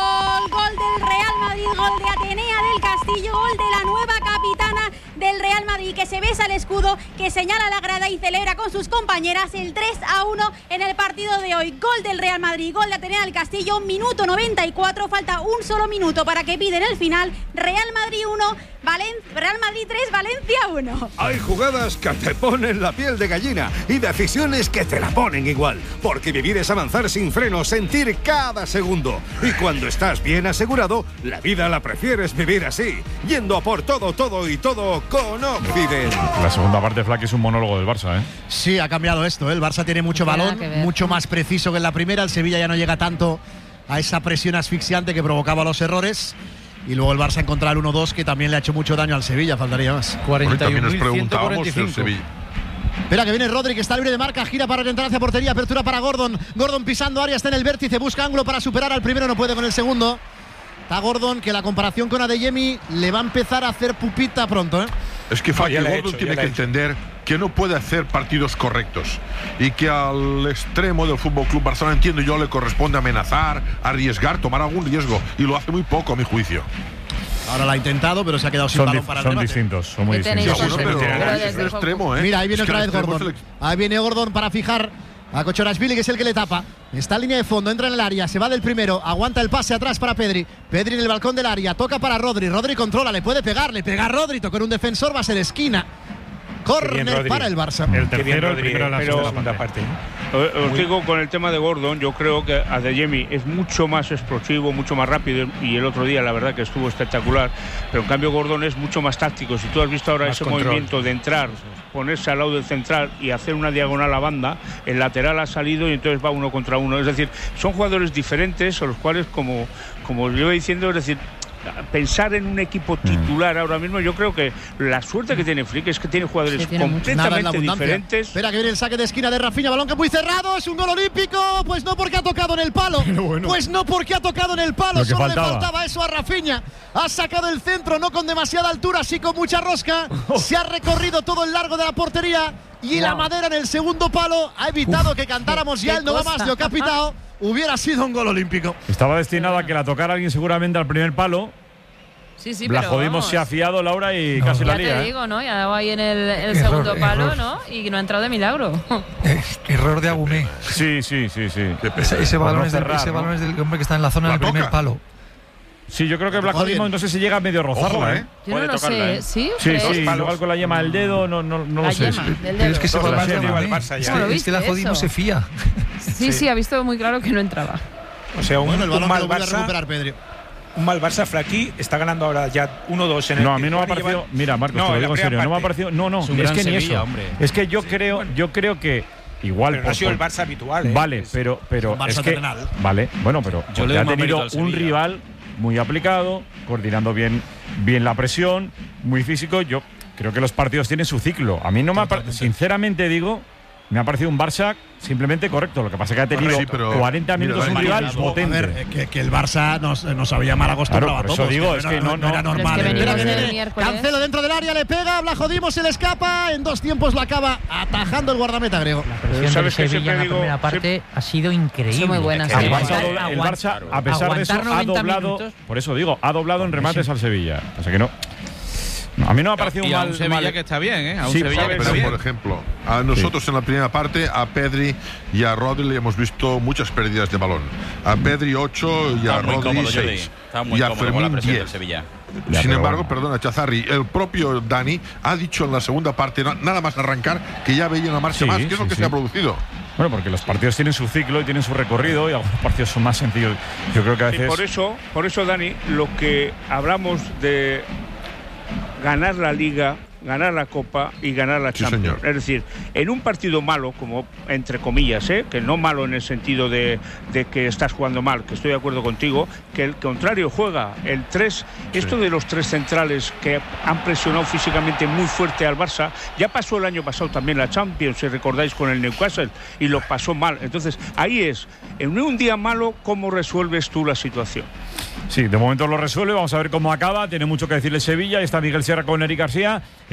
P: Gol del Real Madrid, gol de Atenea del Castillo, gol de la nueva capitana del Real Madrid. Madrid, que se besa el escudo, que señala la grada y celebra con sus compañeras el tres a uno en el partido de hoy. Gol del Real Madrid, gol de Atenea del Castillo, minuto noventa y cuatro, falta un solo minuto para que piden el final. Real Madrid uno, Valen- Real Madrid tres, Valencia uno.
D: Hay jugadas que te ponen la piel de gallina y decisiones que te la ponen igual. Porque vivir es avanzar sin freno, sentir cada segundo. Y cuando estás bien asegurado, la vida la prefieres vivir así. Yendo a por todo, todo y todo con Occident.
A: La segunda parte, Flack, es un monólogo del Barça, ¿eh?
I: Sí, ha cambiado esto, ¿eh? El Barça tiene mucho balón, mucho más preciso que en la primera. El Sevilla ya no llega tanto a esa presión asfixiante que provocaba los errores. Y luego el Barça encontrará el uno dos, que también le ha hecho mucho daño al Sevilla, faltaría más.
K: cuarenta y uno mil ciento cuarenta y cinco.
I: Espera que viene Rodri, que está libre de marca, gira para orientar hacia portería, apertura para Gordon. Gordon pisando área, está en el vértice, busca ángulo para superar al primero, no puede con el segundo. Está Gordon, que la comparación con Adeyemi le va a empezar a hacer pupita pronto, ¿eh?
K: Es que Faki,
I: No,
K: Gordon
I: hecho,
K: tiene que entender que no puede hacer partidos correctos y que al extremo del Fútbol Club Barcelona, entiendo yo, le corresponde amenazar, arriesgar, tomar algún riesgo, y lo hace muy poco, a mi juicio.
I: Ahora la ha intentado, pero se ha quedado sin
A: Son,
I: balón
A: dif-
I: para el
A: son
I: remate.
A: distintos, son muy
I: ¿Qué tenéis
A: distintos.
I: que hacer?
K: Pero
I: Pero
K: es el extremo, ¿eh?
I: Mira, ahí viene
K: Es que
I: otra
K: el
I: vez
K: extremo
I: Gordon.
K: es el
I: Ahí viene Gordon para fijar a Kochorashvili, que es el que le tapa. Está en línea de fondo, entra en el área, se va del primero, aguanta el pase atrás para Pedri. Pedri en el balcón del área, toca para Rodri. Rodri controla, le puede pegar, le pega a Rodri, toca en un defensor, va a ser esquina. Córner para el Barça.
A: El tercero, el primero en la
L: pero-
A: segunda parte.
L: Os os digo, con el tema de Gordon, yo creo que Adeyemi es mucho más explosivo, mucho más rápido, y el otro día la verdad que estuvo espectacular, pero en cambio Gordon es mucho más táctico. Si tú has visto ahora
O: Más
L: ese
O: control.
L: movimiento de entrar, ponerse al lado del central y hacer una diagonal a banda, el lateral ha salido y entonces va uno contra uno. Es decir, son jugadores diferentes, a los cuales, como, como yo iba diciendo, es decir, pensar en un equipo titular ahora mismo, yo creo que la suerte que tiene Flick es que tiene jugadores
I: Nada en la
L: completamente
I: abundancia.
L: diferentes.
I: Espera que viene el saque de esquina de Rafinha, balón que muy cerrado, es un gol olímpico, pues no porque ha tocado en el palo, pues no porque ha tocado en el palo,
A: Lo que
I: solo
A: faltaba.
I: le faltaba eso a Rafinha. Ha sacado el centro, no con demasiada altura, sí con mucha rosca, se ha recorrido todo el largo de la portería y la madera en el segundo palo ha evitado que cantáramos ya
B: qué
I: el no va
B: cosa.
I: más, lo que ha pitado, hubiera sido un gol olímpico.
A: Estaba destinado a que la tocara alguien seguramente al primer palo.
B: Sí, sí,
A: la
B: pero
A: jodimos,
B: vamos.
A: se ha fiado Laura y casi la
B: Ya
A: lía.
B: te
A: ¿eh?
B: digo, ¿no? Y ha dado ahí en el, en el
Q: Error,
B: segundo palo,
Q: error.
B: ¿no? Y no ha entrado de milagro.
Q: Error de Agumé.
A: Sí, sí, sí, sí.
Q: Ese, ese
A: Por
Q: balón,
A: no
Q: es del,
A: cerrar,
Q: ese
A: ¿no?
Q: balón es del hombre que está en la zona
A: La
Q: del primer
A: toca.
Q: palo.
A: Sí, yo creo que
Q: La tocó
A: Vlahodimos
Q: bien.
A: no sé si llega a medio rozarla,
Q: Ojo,
A: ¿eh?
Q: ¿eh?
B: Yo no lo sé, ¿sí?
A: Sí,
B: ¿Crees?
A: sí, igual con la yema del dedo, no, no, no
B: La
A: lo sé.
B: yema del
Q: Pero
B: dedo.
Q: es que ese
A: Dos,
Q: balón
A: la
Q: es de
A: serie.
Q: Agumé.
O: al Barça ya.
Q: Es
B: ¿Cómo lo
Q: que, es que la
B: viste
Q: Jodimo
B: eso?
Q: se fía.
B: Sí, sí, ha visto muy claro que no entraba.
O: O sea, un,
I: Bueno, el
O: un
I: balón que
O: mal
I: lo vuelve a
O: Barça,
I: recuperar Pedri.
O: un mal Barça, Flaky está ganando ahora ya uno dos en el.
A: No, a mí no me ha
O: Lleva-
A: parecido. Mira, Marcos,
O: No,
A: te lo
O: en
A: digo
O: la
A: en serio.
O: primera
A: No me ha
O: parte.
A: parecido. No, no,
R: Es un
A: es
R: gran
A: que ni
R: Sevilla,
A: eso.
R: hombre.
A: Es que yo creo, yo creo que igual.
O: Pero no ha sido el Barça habitual, ¿eh?
A: Vale, pero, pero
I: un Barça
A: es que.
I: terrenal.
A: Vale, bueno, pero
R: Yo le
A: porque
R: doy
A: ha
R: más mérito
A: tenido
R: al
A: un
R: Sevilla.
A: rival muy aplicado, coordinando bien, bien la presión, muy físico. Yo creo que los partidos tienen su ciclo. A mí no me ha parecido, sinceramente digo, me ha parecido un Barça simplemente correcto. Lo que pasa es que ha tenido
K: Sí, pero-
A: cuarenta
K: mira,
A: minutos un
K: Dani,
A: rival
K: a
I: A
A: potente.
I: ver, eh, que, que el Barça nos, nos había mal acostumbrado
A: Claro, por
I: a
A: eso
I: todos.
A: digo,
I: que
A: es
I: no,
A: que
I: era-
A: no-
I: no era
A: no-
I: normal.
B: Pero es que
I: Espera
B: venimos
I: que
B: del
I: viene.
B: miércoles.
I: Cancelo dentro del área, le pega, Vlahodimo se le escapa, en dos tiempos lo acaba atajando el guardameta griego.
N: La presión del
L: ¿Sabes qué?
N: Sevilla en la
L: Siempre digo-
N: primera parte ha sido increíble.
B: Son muy buenas,
A: El
B: sí.
A: Barça,
B: Aguantar-
A: dobla- el Barça, a pesar de eso,
N: aguantar
A: ha
N: noventa
A: doblado.
N: minutos.
A: Por eso digo, ha doblado en remates al Sevilla. O sea que no. no, a mí no me ha parecido
J: Y a
A: mal.
J: un Sevilla
A: mal-
J: que está bien, ¿eh? A un
A: Sí,
J: Sevilla que
A: pero
J: está
K: Pero,
J: bien.
K: por ejemplo, a nosotros en la primera parte, a Pedri y a Rodri le hemos visto muchas pérdidas de balón. A Pedri ocho y a
H: Está muy
K: Rodri
H: cómodo, Jordi.
K: seis.
H: Está muy
K: Y a
H: cómodo con la
K: Fermín
H: presión del
K: diez.
H: Sevilla.
A: Ya,
K: Sin
A: pero
K: embargo,
A: bueno.
K: perdona, Chazarri, el propio Dani ha dicho en la segunda parte, na- nada más arrancar, que ya veía una marcha
A: Sí,
K: más. ¿Qué es lo
A: sí,
K: que
A: sí.
K: se ha producido?
A: Bueno, porque los partidos tienen su ciclo y tienen su recorrido y algunos partidos son más sencillos. Yo creo que a
L: Y
A: veces.
L: por eso, por eso, Dani, lo que hablamos de ganar la Liga, ganar la Copa y ganar la
K: Sí,
L: Champions.
K: señor.
L: Es decir, en un partido malo, como entre comillas, ¿eh? que no malo en el sentido de, de que estás jugando mal, que estoy de acuerdo contigo, que el contrario juega el tres. Esto de los tres centrales que han presionado físicamente muy fuerte al Barça, ya pasó el año pasado también la Champions, si recordáis, con el Newcastle, y lo pasó mal. Entonces, ahí es, en un día malo, ¿cómo resuelves tú la situación?
A: Sí, de momento lo resuelve. Vamos a ver cómo acaba. Tiene mucho que decirle Sevilla. Está Miguel Sierra con Eric García.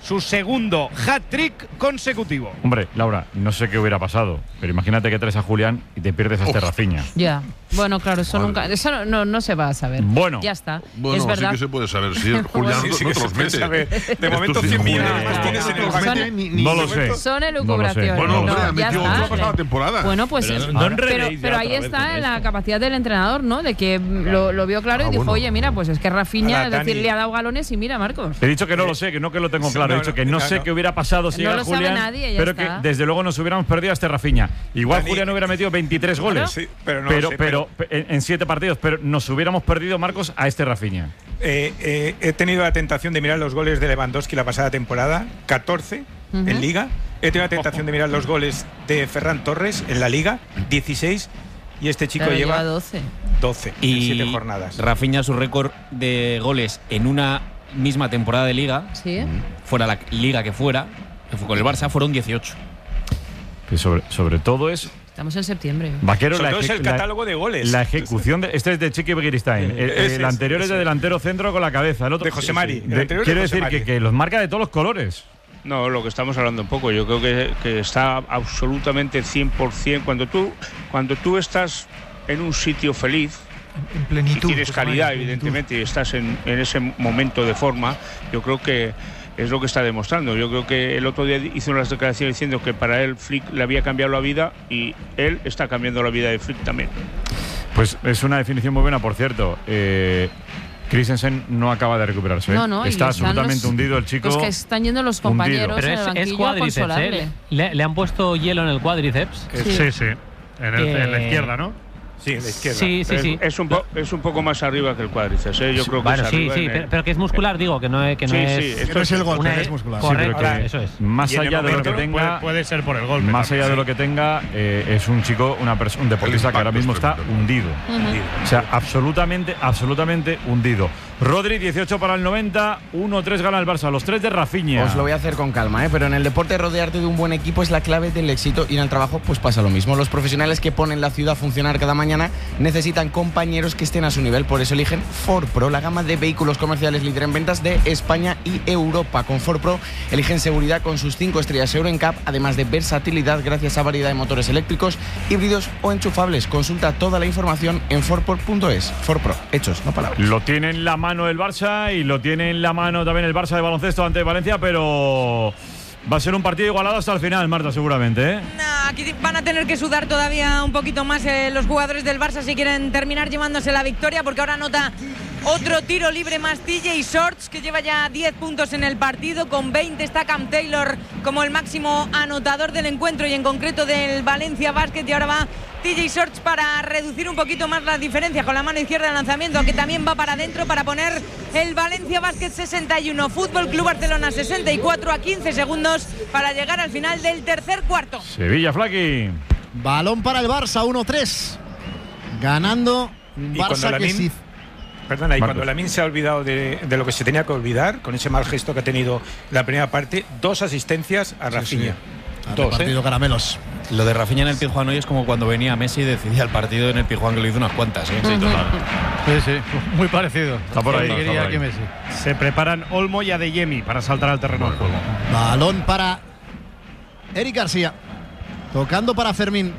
S: su segundo hat-trick consecutivo.
A: Hombre, Laura, no sé qué hubiera pasado, pero imagínate que traes a Julián y te pierdes a este Rafinha.
T: Ya. Bueno, claro, eso nunca, eso no, no, no se va a saber.
A: Bueno.
T: Ya está.
K: Bueno,
T: es verdad.
K: sí que se puede saber. Si el Julián
T: Sí,
K: no,
T: sí
K: no
T: que
K: te
T: se
K: los
T: puede
K: mete.
T: saber. De
K: Estos
T: momento
K: sí,
T: cien
K: Julián.
T: millones más tienes en el banco.
K: Ni- ni-
A: No lo sé.
T: Son
A: No
T: elucubraciones.
A: lo sé.
K: Bueno, hombre,
T: No, ya
K: metió
T: está.
K: la pasada temporada.
T: Bueno, pues
K: Pero
T: es-
K: no
T: pero,
K: enredéis ya
T: pero ahí
K: otra vez
T: está
K: con
T: la
K: esto.
T: capacidad del entrenador, ¿no? De que lo, lo vio claro
A: Ah,
T: y dijo,
A: bueno.
T: oye, mira, pues es que Rafinha,
A: Hola,
T: es decir,
A: Dani.
T: le ha dado galones y mira, Marcos.
A: He dicho que no lo sé, que no que lo tengo claro. He dicho que no,
T: no,
A: sé
T: no.
A: qué hubiera pasado si
T: No
A: llega
T: lo sabe
A: Julián,
T: nadie, ya
A: pero
T: está.
A: que desde luego nos hubiéramos perdido a este Rafinha. Igual
O: Dani,
A: Julián hubiera metido veintitrés goles,
O: Sí, pero no
A: pero,
O: sé,
A: pero en, en siete partidos, pero nos hubiéramos perdido, Marcos, a este Rafinha.
O: Eh, eh, he tenido la tentación de mirar los goles de Lewandowski la pasada temporada, catorce
T: Ujú.
O: en Liga. He tenido la tentación de mirar los goles de Ferran Torres en la Liga, dieciséis. Y este chico
T: Claro,
O: lleva
T: lleva doce.
O: doce en
R: Y
O: siete jornadas.
R: Rafinha, su récord de goles en una misma temporada de Liga,
T: Sí.
R: fuera la Liga que fuera, que fue con el Barça, fueron dieciocho.
A: Que sobre, sobre todo es
T: Estamos en septiembre.
A: Vaquero,
O: Sobre
A: la,
O: todo es
A: eje-
O: el
A: la-
O: catálogo de goles.
A: La ejecución de, este es de Chiqui Begiristain. El, el
O: Ese es,
A: anterior es de
O: ese.
A: delantero centro con la cabeza. El otro,
O: De José Mari, el
A: De-
O: anterior
A: quiero
O: de José
A: decir
O: Mari.
A: que, que los marca de todos los colores.
L: No, lo que estamos hablando un poco, yo creo que, que está absolutamente cien por ciento. Cuando tú, cuando tú estás en un sitio feliz,
Q: En plenitud.
L: y tienes
Q: pues,
L: calidad,
Q: vaya, en plenitud.
L: evidentemente, y estás en, en ese momento de forma, yo creo que es lo que está demostrando. Yo creo que el otro día hizo unas declaraciones diciendo que para él Flick le había cambiado la vida y él está cambiando la vida de Flick también.
A: Pues es una definición muy buena, por cierto. Eh, Christensen no acaba de recuperarse. ¿eh?
T: No, no, y
A: Está
T: están
A: absolutamente
T: los-
A: hundido el chico.
T: Los que están yendo los compañeros
E: Pero
T: en
E: es,
T: el
E: es
T: banquillo a
E: cuádriceps,
T: consolarle.
E: ¿eh? Le, le han puesto hielo en el cuádriceps.
T: Sí.
M: Sí, sí. En, el-
E: Que-
M: en la izquierda, ¿no?
O: Sí, en la izquierda.
E: Sí, sí,
L: es,
E: sí.
L: es un po- es un poco más arriba que el cuádriceps, ¿eh? Yo creo que
E: Bueno,
L: es
E: sí,
L: arriba
E: sí,
L: en el-
E: pero, pero que es muscular, digo, que no es. Que no
L: Sí,
E: es,
L: sí, esto
I: Que no es el golpe,
E: una-
I: que es muscular.
E: Correcto,
A: Sí, pero que
E: eso es.
A: Más
O: Y en el
A: allá de lo que
O: momento
A: tenga,
M: Puede, puede ser por el golpe.
A: más
M: también,
A: allá de
M: sí.
A: lo que tenga, eh, es un chico, una perso- un deportista
K: El
A: que ahora
K: impacto
A: mismo
K: es
A: está
K: tremendo.
A: hundido. O sea, absolutamente, absolutamente hundido. Rodri, dieciocho para el noventa, uno tres gana el Barça. Los tres de Rafinha.
F: Os lo voy a hacer con calma, ¿eh? Pero en el deporte rodearte de un buen equipo es la clave del éxito y en el trabajo pues pasa lo mismo. Los profesionales que ponen la ciudad a funcionar cada mañana necesitan compañeros que estén a su nivel, por eso eligen Ford Pro, la gama de vehículos comerciales líder en ventas de España y Europa. Con Ford Pro eligen seguridad con sus cinco estrellas Euro N C A P, además de versatilidad gracias a variedad de motores eléctricos, híbridos o enchufables. Consulta toda la información en ford pro punto es. Ford Pro, hechos, no palabras.
A: Lo tiene en la mano el Barça y lo tiene en la mano también el Barça de baloncesto ante Valencia, pero va a ser un partido igualado hasta el final, Marta, seguramente, ¿eh?
B: Nah, aquí van a tener que sudar todavía un poquito más eh, los jugadores del Barça si quieren terminar llevándose la victoria, porque ahora anota otro tiro libre más T J Shorts, que lleva ya diez puntos en el partido. Con veinte está Cam Taylor como el máximo anotador del encuentro y en concreto del Valencia Basket, y ahora va T J Shorts para reducir un poquito más la diferencia con la mano izquierda de lanzamiento, aunque también va para adentro para poner el Valencia Basket sesenta y uno, Fútbol Club Barcelona sesenta y cuatro, a quince segundos para llegar al final del tercer cuarto.
A: Sevilla, Flaqui.
I: Balón para el Barça, uno tres. Ganando un
O: Y cuando
I: Barça que
O: Lamine-
I: sí.
O: Perdona, y
A: Marcos.
O: cuando Lamine se ha olvidado de, de lo que se tenía que olvidar, con ese mal gesto que ha tenido la primera parte, dos asistencias a Rafinha.
I: Ha
O: Dos,
I: repartido
O: ¿eh?
I: caramelos.
R: Lo de Rafinha en el Pizjuán hoy es como cuando venía Messi y decidía el partido en el Pizjuán, que le hizo unas cuantas, ¿eh?
M: Sí, total. Sí, sí, muy parecido.
A: Está por ahí,
M: Lo que
A: está
M: quería
A: por ahí.
M: aquí Messi. Se preparan Olmo y Adeyemi para saltar al terreno de juego.
I: Balón para Eric García. Tocando para Fermín.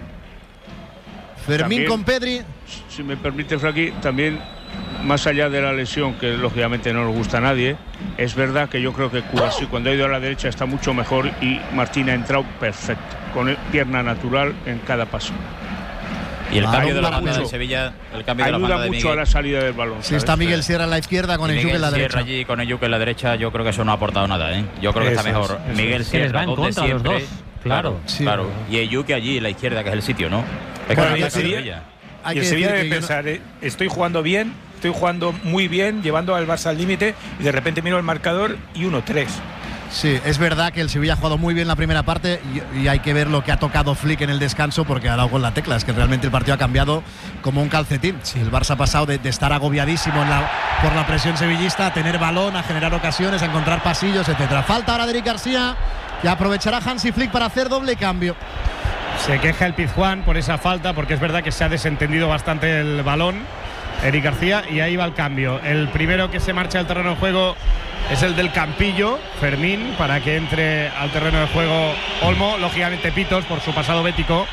I: Fermín
L: También,
I: con Pedri.
L: Si me permite, Frankie, también, más allá de la lesión, que lógicamente no nos gusta a nadie, es verdad que yo creo que Kouassi, cuando ha ido a la derecha, está mucho mejor y Martín ha entrado perfecto, con pierna natural en cada paso.
H: Y el
I: Balón
H: cambio de la
I: para
H: banda
I: Mucho.
H: de Sevilla, el cambio de la
L: Ayuda
H: banda de
L: mucho
H: Miguel.
L: a la salida del balón.
I: Si
L: ¿sabes?
I: está Miguel Sierra en la izquierda con
H: Y
I: el Yuke
H: Miguel
I: en la
H: Sierra
I: derecha.
H: allí con el Yuke en la derecha, yo creo que eso no ha aportado nada, ¿eh? Yo creo que está
O: Eso
H: mejor
O: es, eso
H: Miguel
O: es.
E: Que les va
H: Sierra,
E: en
H: dos de
E: contra los
H: siempre.
E: dos, claro.
I: Sí,
H: claro.
I: pero-
H: Y el Yuke allí en la izquierda, que es el sitio, ¿no? Es
O: Bueno,
H: que
O: y
H: no
O: el
H: está
O: Sevilla-
H: Sevilla.
I: Hay
O: y el
I: que
O: Sevilla
I: decir
O: debe
I: que yo no-
O: pensar, eh, estoy jugando bien, estoy jugando muy bien, llevando al Barça al límite, y de repente miro el marcador y uno tres.
I: Sí, es verdad que el Sevilla ha jugado muy bien la primera parte y, y hay que ver lo que ha tocado Flick en el descanso, porque ha dado con la tecla. Es que realmente el partido ha cambiado como un calcetín. Sí, el Barça ha pasado de, de estar agobiadísimo en la, por la presión sevillista a tener balón, a generar ocasiones, a encontrar pasillos, etcétera. Falta ahora de Eric García, que aprovechará Hansi Flick para hacer doble cambio.
M: Se queja el Pizjuán por esa falta, porque es verdad que se ha desentendido bastante el balón Eric García, y ahí va el cambio. El primero que se marcha al terreno de juego
S: es el del Campillo, Fermín, para que entre al terreno de juego Olmo. Lógicamente pitos por su pasado bético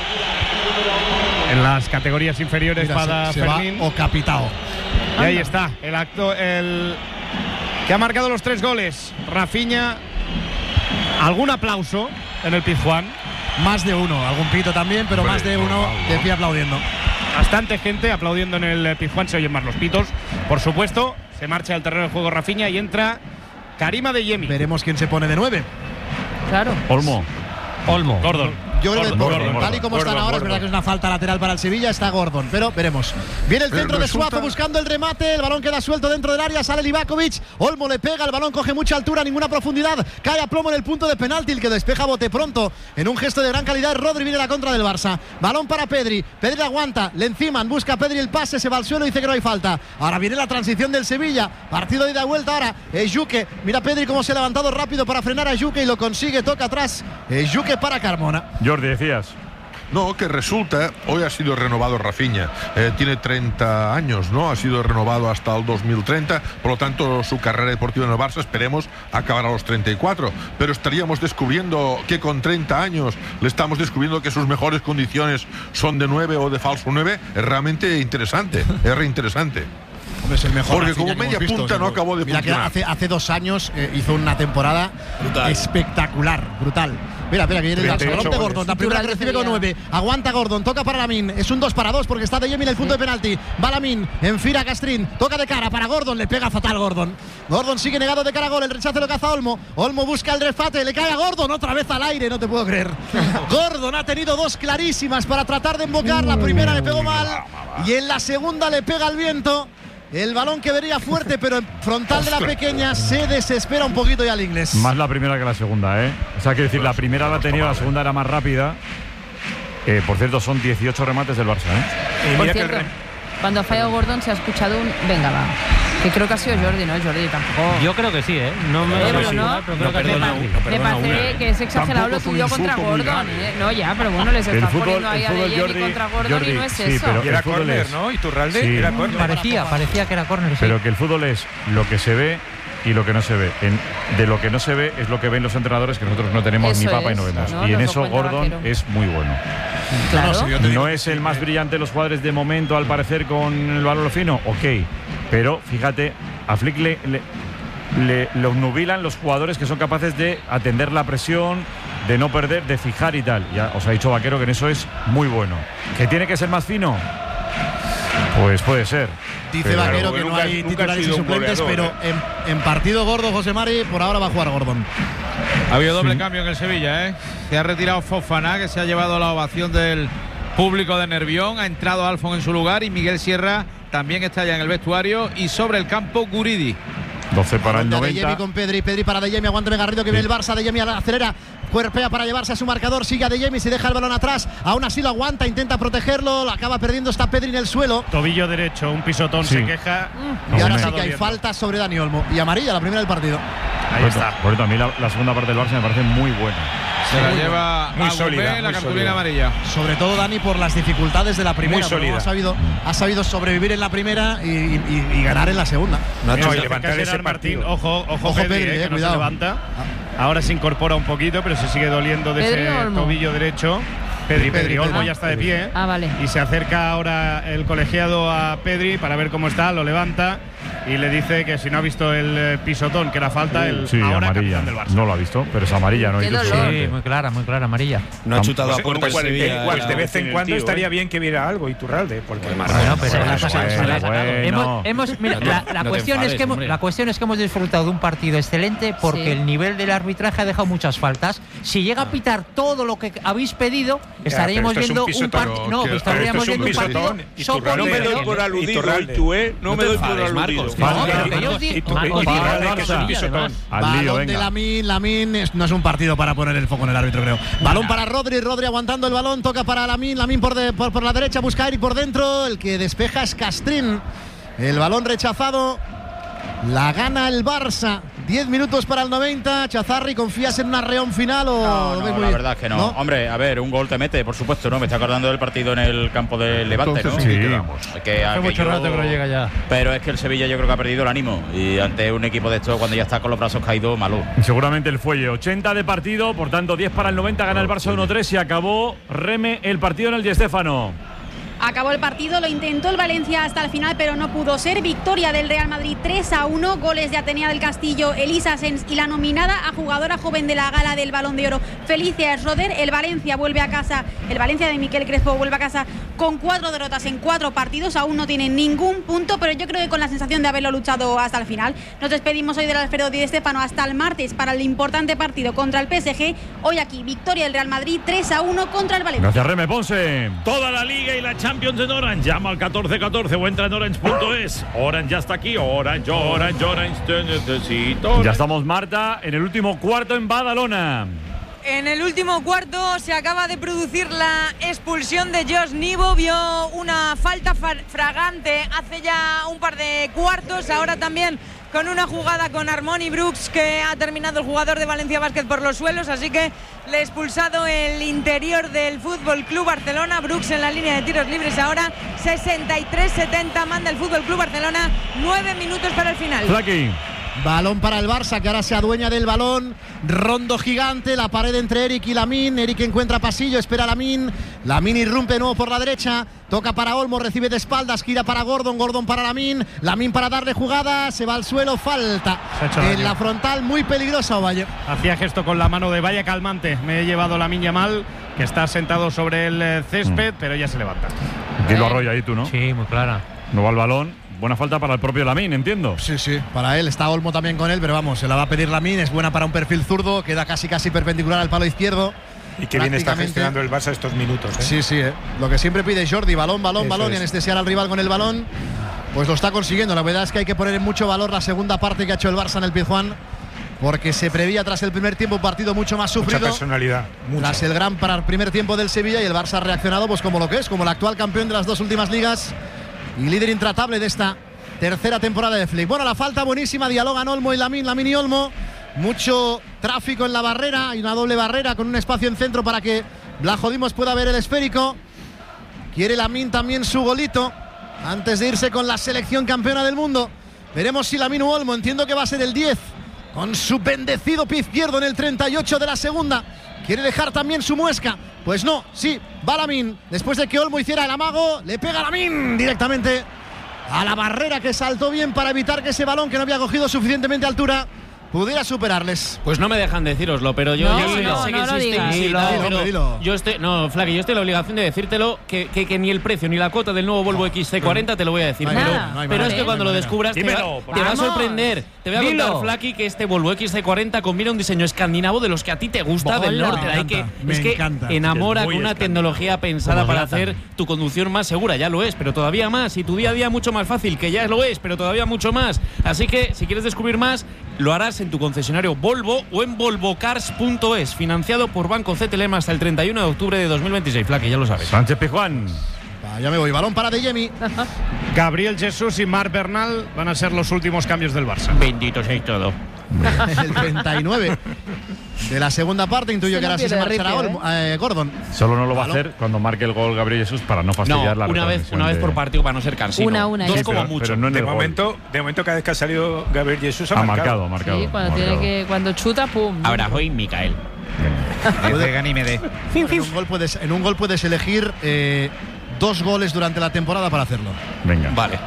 S: en las categorías inferiores.
I: Mira,
S: para
I: se, se
S: Fermín.
I: va o capitao.
S: Y ahí está, el acto, el que ha marcado los tres goles. Rafinha. Algún aplauso en el Pizjuán.
I: Más de uno, algún pito también, pero
S: Hombre,
I: más de uno de pie aplaudiendo.
S: Bastante gente aplaudiendo en el Pizjuán, se oyen más los pitos. Por supuesto, se marcha al terreno de juego Rafinha y entra Karim Adeyemi.
I: Veremos quién se pone de nueve.
T: Claro.
A: Olmo.
E: Olmo.
S: Gordon.
I: Yo creo que
S: Gordon,
I: Gordon,
S: Gordon,
I: tal y como
S: Gordon,
I: están ahora,
S: Gordon.
I: es verdad que es una falta lateral para el Sevilla, está Gordon, pero veremos. Viene el
K: Pero
I: centro de
K: resulta-
I: Suazo buscando el remate, el balón queda suelto dentro del área, sale Livakovic, Olmo le pega, el balón coge mucha altura, ninguna profundidad, cae a plomo en el punto de penalti, el que despeja bote pronto, en un gesto de gran calidad. Rodri, viene la contra del Barça, balón para Pedri, Pedri aguanta, le enciman, busca a Pedri el pase, se va al suelo y dice que no hay falta. Ahora viene la transición del Sevilla, partido de ida y vuelta ahora, Ejuke, mira Pedri cómo se ha levantado rápido para frenar a Ejuke y lo consigue, toca atrás, Ejuke para Carmona.
A: Jordi, decías.
K: No, que resulta, hoy ha sido renovado Rafinha, eh, tiene treinta años, ¿no? Ha sido renovado hasta el dos mil treinta, por lo tanto su carrera deportiva en el Barça esperemos acabar a los treinta y cuatro, pero estaríamos descubriendo que con treinta años le estamos descubriendo que sus mejores condiciones son de nueve o de falso nueve, es realmente interesante, es reinteresante.
I: Es el mejor
K: Porque
I: Rafinha
K: como
I: que
K: media
I: hemos visto,
K: punta no
I: seguro.
K: acabó de
I: Mira que
K: funcionar.
I: hace, hace dos años eh, hizo una temporada
K: Brutal.
I: espectacular, brutal. Mira, mira, que viene el
K: treinta y ocho
I: balón de
K: goles.
I: Gordon. La primera que recibe con nueve. Aguanta Gordon, toca para Lamin. Es un dos para dos porque está Adeyemi en el punto de penalti. Va Lamin, enfila a Castrín. Toca de cara para Gordon, le pega fatal Gordon. Gordon sigue negado de cara a gol. El rechace lo caza Olmo. Olmo busca el refate, le cae a Gordon otra vez al aire, no te puedo creer. Gordon ha tenido dos clarísimas para tratar de embocar. La primera le pegó mal y en la segunda le pega al viento. El balón que vería fuerte, pero en frontal de la pequeña se desespera un poquito ya el inglés.
A: Más la primera que la segunda, ¿eh? O sea, quiero decir, la primera la ha tenido, la segunda era más rápida. Eh, por cierto, son dieciocho remates del Barça, ¿eh?
T: Por cierto, cuando ha fallado Gordon se ha escuchado un venga va. Que creo que ha sido Jordi, ¿no? Jordi tampoco.
E: Yo creo que sí, ¿eh? No me
T: Eh, pero
E: sí,
T: no,
E: pero creo que
T: me,
E: no,
T: pa-
E: no
T: me
E: perdona
T: parece
E: una.
T: que es exagerado
E: Tampoco
T: lo
E: es un
T: tuyo contra
E: insulto
T: Gordon.
E: vulgar.
T: ¿eh? No, ya, pero bueno, les
A: El
T: estás
A: fútbol-
T: poniendo ahí
A: el
T: a
A: fútbol,
T: Adeyemi
A: Jordi,
T: contra Gordon
A: Jordi,
T: y no es
A: sí,
T: eso.
A: pero
O: Y era
A: el fútbol
O: córner,
A: es-
O: ¿no? Iturralde,
A: Sí.
O: era córner.
N: Parecía, parecía que era córner. Sí.
A: Pero que el fútbol es lo que se ve y lo que no se ve. En- de lo que no se ve es lo que ven los entrenadores, que nosotros no tenemos ni
T: Eso
A: papa y no
T: es,
A: vemos.
T: ¿no?
A: Y en
T: Nos lo
A: eso
T: cuenta
A: Gordon
T: Vaquero.
A: es muy bueno.
T: Claro.
I: No, sí, yo te digo
A: No
I: que
A: es
I: sí,
A: el más
I: eh.
A: brillante de los jugadores de momento, al parecer, con el balón fino, ok. Pero fíjate, a Flick le, le, le- lo obnubilan los jugadores que son capaces de atender la presión, de no perder, de fijar y tal. Ya os ha dicho Vaquero que en eso es muy bueno. ¿Que tiene que ser más fino? Pues puede ser.
I: Dice
A: Pero-
I: Vaquero que no
O: nunca-
I: hay
O: nunca ha
I: titulares y
O: sido un
I: suplentes,
O: goleador,
I: pero en, en partido gordo, José Mari, por ahora va a jugar Gordon.
J: Ha habido doble cambio en el Sevilla, ¿eh? Se ha retirado Fofana, que se ha llevado la ovación del público de Nervión. Ha entrado Alfon en su lugar y Miguel Sierra también está ya en el vestuario. Y sobre el campo, Guridi.
A: doce para el
I: De Adeyemi
A: noventa.
I: con Pedri, Pedri para Adeyemi, aguántame Garrido que viene el Barça, Adeyemi acelera, cuerpea para llevarse a su marcador, sigue Adeyemi, se deja el balón atrás, aún así lo aguanta, intenta protegerlo, lo acaba perdiendo, está Pedri en el suelo.
S: Tobillo derecho, un pisotón,
A: Sí.
S: se queja.
I: Y ahora
A: Hombre.
I: sí que hay falta sobre Dani Olmo y amarilla, la primera del partido.
S: Ahí
A: Por
S: está.
A: eso- Por eso a mí la, la segunda parte del Barça me parece muy buena.
J: Se la lleva
O: Muy
J: a
O: sólida,
J: Goumet, la
O: muy
J: cartulina
O: sólida.
J: amarilla.
I: Sobre todo Dani por las dificultades de la primera,
O: Muy
I: pero
O: sólida.
I: ha sabido, ha sabido sobrevivir en la primera y, y- y ganar en la segunda.
O: No,
S: Mira,
O: y
S: se
O: levantar
S: acerca
O: ese
S: Gerard Martín,
O: partido.
S: ojo, ojo,
I: Ojo
S: Pedri,
I: Pedri,
S: eh,
I: eh,
S: que no
I: cuidado.
S: se levanta. Ahora se incorpora un poquito, pero se sigue doliendo de
T: ¿Pedri
S: ese
T: o Olmo?
S: tobillo derecho. Pedri, Pedri,
I: Pedri,
S: Olmo
I: Pedri.
S: ya está de pie.
T: Ah, vale.
S: Y se acerca ahora el colegiado a Pedri para ver cómo está, lo levanta y le dice que si no ha visto el eh, pisotón, que era falta, el
A: Sí,
S: ahora
A: amarilla.
S: capitán del Barça.
A: No lo ha visto, pero es amarilla, ¿no?
T: Qué
A: Y tú
T: dolor.
A: seguramente.
N: Sí, muy clara, muy clara, amarilla.
F: No ha chutado
O: Pues,
F: a puerta el
O: pues,
F: Sevilla.
O: igual,
F: era-
O: de vez en
F: tiene el
O: cuando
F: tío,
O: estaría
F: ¿eh?
O: bien que viera algo Iturralde, porque
N: Bueno, pero la cosa-
A: bueno,
N: la-
A: bueno.
N: hemos- hemos- mira,
F: No te-
N: la,
F: no
N: la
F: te
N: cuestión es
F: enfades,
N: que hemos,
F: hombre.
N: la cuestión es que hemos disfrutado de un partido excelente porque
T: Sí.
N: el nivel del arbitraje ha dejado muchas faltas. Si llega a pitar todo lo que habéis pedido, estaríamos
O: pero esto es un
N: viendo un,
O: pisotón,
N: partido. No,
K: que-
N: pero estaríamos
O: pero esto es
N: viendo
O: un
N: un partido
O: pisotón.
N: soporífero.
O: No me doy
L: por aludido,
O: Iturralde.
L: y tú, ¿eh? No,
F: No
L: me
F: te
L: doy por
F: enfades,
L: aludido.
F: Marcos.
N: No,
A: Falta.
N: pero que yo os di-
O: Y tú-
N: Marcos,
O: y
N: digo,
O: Iturralde,
N: no,
O: que es
N: no,
O: un
N: no,
O: pisotón.
N: además.
A: Al
I: Balón
A: lío,
I: de
A: venga.
I: Lamin, Lamin es- no es un partido para poner el foco en el árbitro, creo. Balón para Rodri, Rodri aguantando el balón, toca para Lamin, Lamin por, de- por, por la derecha, busca a Eric por dentro, el que despeja es Castrín. El balón rechazado, la gana el Barça. diez minutos para el noventa. Chazarri, ¿confías en un arreón final o
H: No,
I: lo ves
H: no,
I: muy
H: la
I: bien?
H: verdad es que no. no. Hombre, a ver, un gol te mete, por supuesto, ¿no? Me está acordando del partido en el campo del Levante,
K: Entonces
H: ¿no?
K: sí que quedamos.
H: Que
M: Hace mucho
H: aquello-
M: rato que no llega ya.
H: Pero es que el Sevilla yo creo que ha perdido el ánimo. Y ante un equipo de estos, cuando ya está con los brazos caídos, malo.
A: Seguramente el fuelle. ochenta de partido, por tanto diez para el noventa, gana el Barça uno tres y acabó Reme el partido en el Di Stéfano.
P: Acabó el partido, lo intentó el Valencia hasta el final, pero no pudo ser. Victoria del Real Madrid tres a uno. Goles de Atenea del Castillo, Elisa Sens y la nominada a jugadora joven de la gala del Balón de Oro, Felicia Schroeder. El Valencia vuelve a casa, el Valencia de Miquel Crespo vuelve a casa con cuatro derrotas en cuatro partidos. Aún no tiene ningún punto, pero yo creo que con la sensación de haberlo luchado hasta el final. Nos despedimos hoy del Alfredo Di Stéfano hasta el martes para el importante partido contra el P S G. Hoy aquí, victoria del Real Madrid tres a uno contra el Valencia.
A: Gracias, Reme Ponce.
G: Toda la Liga y la Champions en Orange. Llama al catorce catorce o entra en orange punto es. Orange ya está aquí. Orange, Orange, Orange, te necesito.
A: Ya estamos, Marta, en el último cuarto en Badalona.
B: En el último cuarto se acaba de producir la expulsión de Josh Nivo. Vio una falta fragante hace ya un par de cuartos. Ahora también con una jugada con Harmony Brooks, que ha terminado el jugador de Valencia Basket por los suelos. Así que le ha expulsado el interior del Fútbol Club Barcelona. Brooks en la línea de tiros libres ahora. sesenta y tres setenta manda el Fútbol Club Barcelona. Nueve minutos para el final.
A: Flaky.
I: Balón para el Barça, que ahora se adueña del balón. Rondo gigante, la pared entre Eric y Lamine. Eric encuentra pasillo, espera a Lamine. Lamine irrumpe de nuevo por la derecha. Toca para Olmo, recibe de espaldas, gira para Gordon. Gordon para Lamine. Lamine para darle jugada, se va al suelo, falta. En la frontal, muy peligrosa, Ovalle.
S: Hacía gesto con la mano de vaya calmante. Me he llevado la Miña Mal, que está sentado sobre el césped, mm. pero ya se levanta.
A: Que lo arrolla ahí tú, ¿no?
N: Sí, muy clara.
A: No va el balón. Buena falta para el propio Lamine, entiendo.
I: Sí, sí, para él. Está Olmo también con él, pero vamos, se la va a pedir Lamine. Es buena para un perfil zurdo, queda casi casi perpendicular al palo izquierdo.
O: Y que bien está gestionando el Barça estos minutos, ¿eh?
I: Sí, sí, ¿eh? Lo que siempre pide Jordi, balón, balón, Eso balón, es. Y anestesiar al rival con el balón, pues lo está consiguiendo. La verdad es que hay que poner en mucho valor la segunda parte que ha hecho el Barça en el Pizjuán, porque se prevía tras el primer tiempo un partido mucho más sufrido.
O: Mucha personalidad. Mucho.
I: Tras el gran para el primer tiempo del Sevilla, y el Barça ha reaccionado pues como lo que es, como el actual campeón de las dos últimas ligas y líder intratable de esta tercera temporada de Flick. Bueno, la falta buenísima, dialogan Olmo y Lamine, Lamine y Olmo. Mucho tráfico en la barrera, hay una doble barrera con un espacio en centro para que Blajodimos pueda ver el esférico. Quiere Lamine también su golito antes de irse con la selección campeona del mundo. Veremos si Lamine u Olmo, entiendo que va a ser el diez, con su bendecido pie izquierdo en el treinta y ocho de la segunda. Quiere dejar también su muesca. Pues no, sí, va Lamine. Después de que Olmo hiciera el amago, le pega Lamine directamente a la barrera, que saltó bien para evitar que ese balón, que no había cogido suficientemente altura, pudiera superarles.
R: Pues no me dejan decíroslo, pero yo,
T: No,
R: yo
T: no,
R: sé que
T: no lo
R: existe
T: digas.
R: y
I: Dilo,
R: tal,
I: dilo,
R: pero
I: hombre, dilo.
R: yo estoy, no, Flaky, yo estoy en la obligación de decírtelo que, que, que ni el precio ni la cuota del nuevo Volvo X C cuarenta te lo voy a decir,
I: No hay
R: pero,
I: manera, no hay
R: pero es
I: manera.
R: que cuando
I: No hay
R: lo
I: manera.
R: descubras te va,
A: Dímelo,
R: te va a
T: vamos.
R: sorprender. Te voy a
T: Dilo.
R: contar, Flaky, que este Volvo X C cuarenta combina un diseño escandinavo de los que a ti te gusta, del
T: Hola.
R: norte, de ahí
I: Me
R: que
I: encanta, me
R: es que
I: encanta.
R: enamora
A: Es muy
R: con una
A: escandinavo.
R: tecnología pensada
N: Como
R: para
N: Zlatan.
R: hacer tu conducción más segura, ya lo es, pero todavía más, y tu día a día mucho más fácil, que ya lo es, pero todavía mucho más. Así que si quieres descubrir más, lo harás en tu concesionario Volvo o en volvocars punto es, financiado por Banco C T L M hasta el treinta y uno de octubre de dos mil veintiséis, Flaky, ya lo sabes.
A: Sánchez Pizjuán.
I: Va, ya me voy, balón para De Jemi.
S: Gabriel Jesús y Marc Bernal van a ser los últimos cambios del Barça.
R: Bendito sea todo.
I: El treinta y nueve de la segunda parte, intuyo
T: Se
I: que
T: no
I: ahora sí se
T: pierde
I: marchará
T: ritmo,
I: Olmo- eh, Gordon.
A: Solo no lo va a
I: Balón.
A: hacer cuando marque el gol Gabriel Jesús, para no
R: No,
A: fastidiar la
R: una vez,
A: retransmisión
R: una vez
A: de-
R: por partido para no ser cansino.
T: Una, una,
R: Dos
T: ya
R: como
A: pero-
R: mucho.
A: pero no en
O: De
A: el gol.
O: momento, de momento, cada vez que ha salido Gabriel Jesús ha,
A: Ha marcado, ha marcado.
T: Sí, cuando,
A: ha
T: tiene
A: marcado.
T: que, cuando chuta, pum.
R: Ahora hoy Micael.
F: Puede Ganímede.
I: En un gol puedes, en un gol puedes elegir eh, dos goles durante la temporada para hacerlo.
A: Venga.
R: Vale.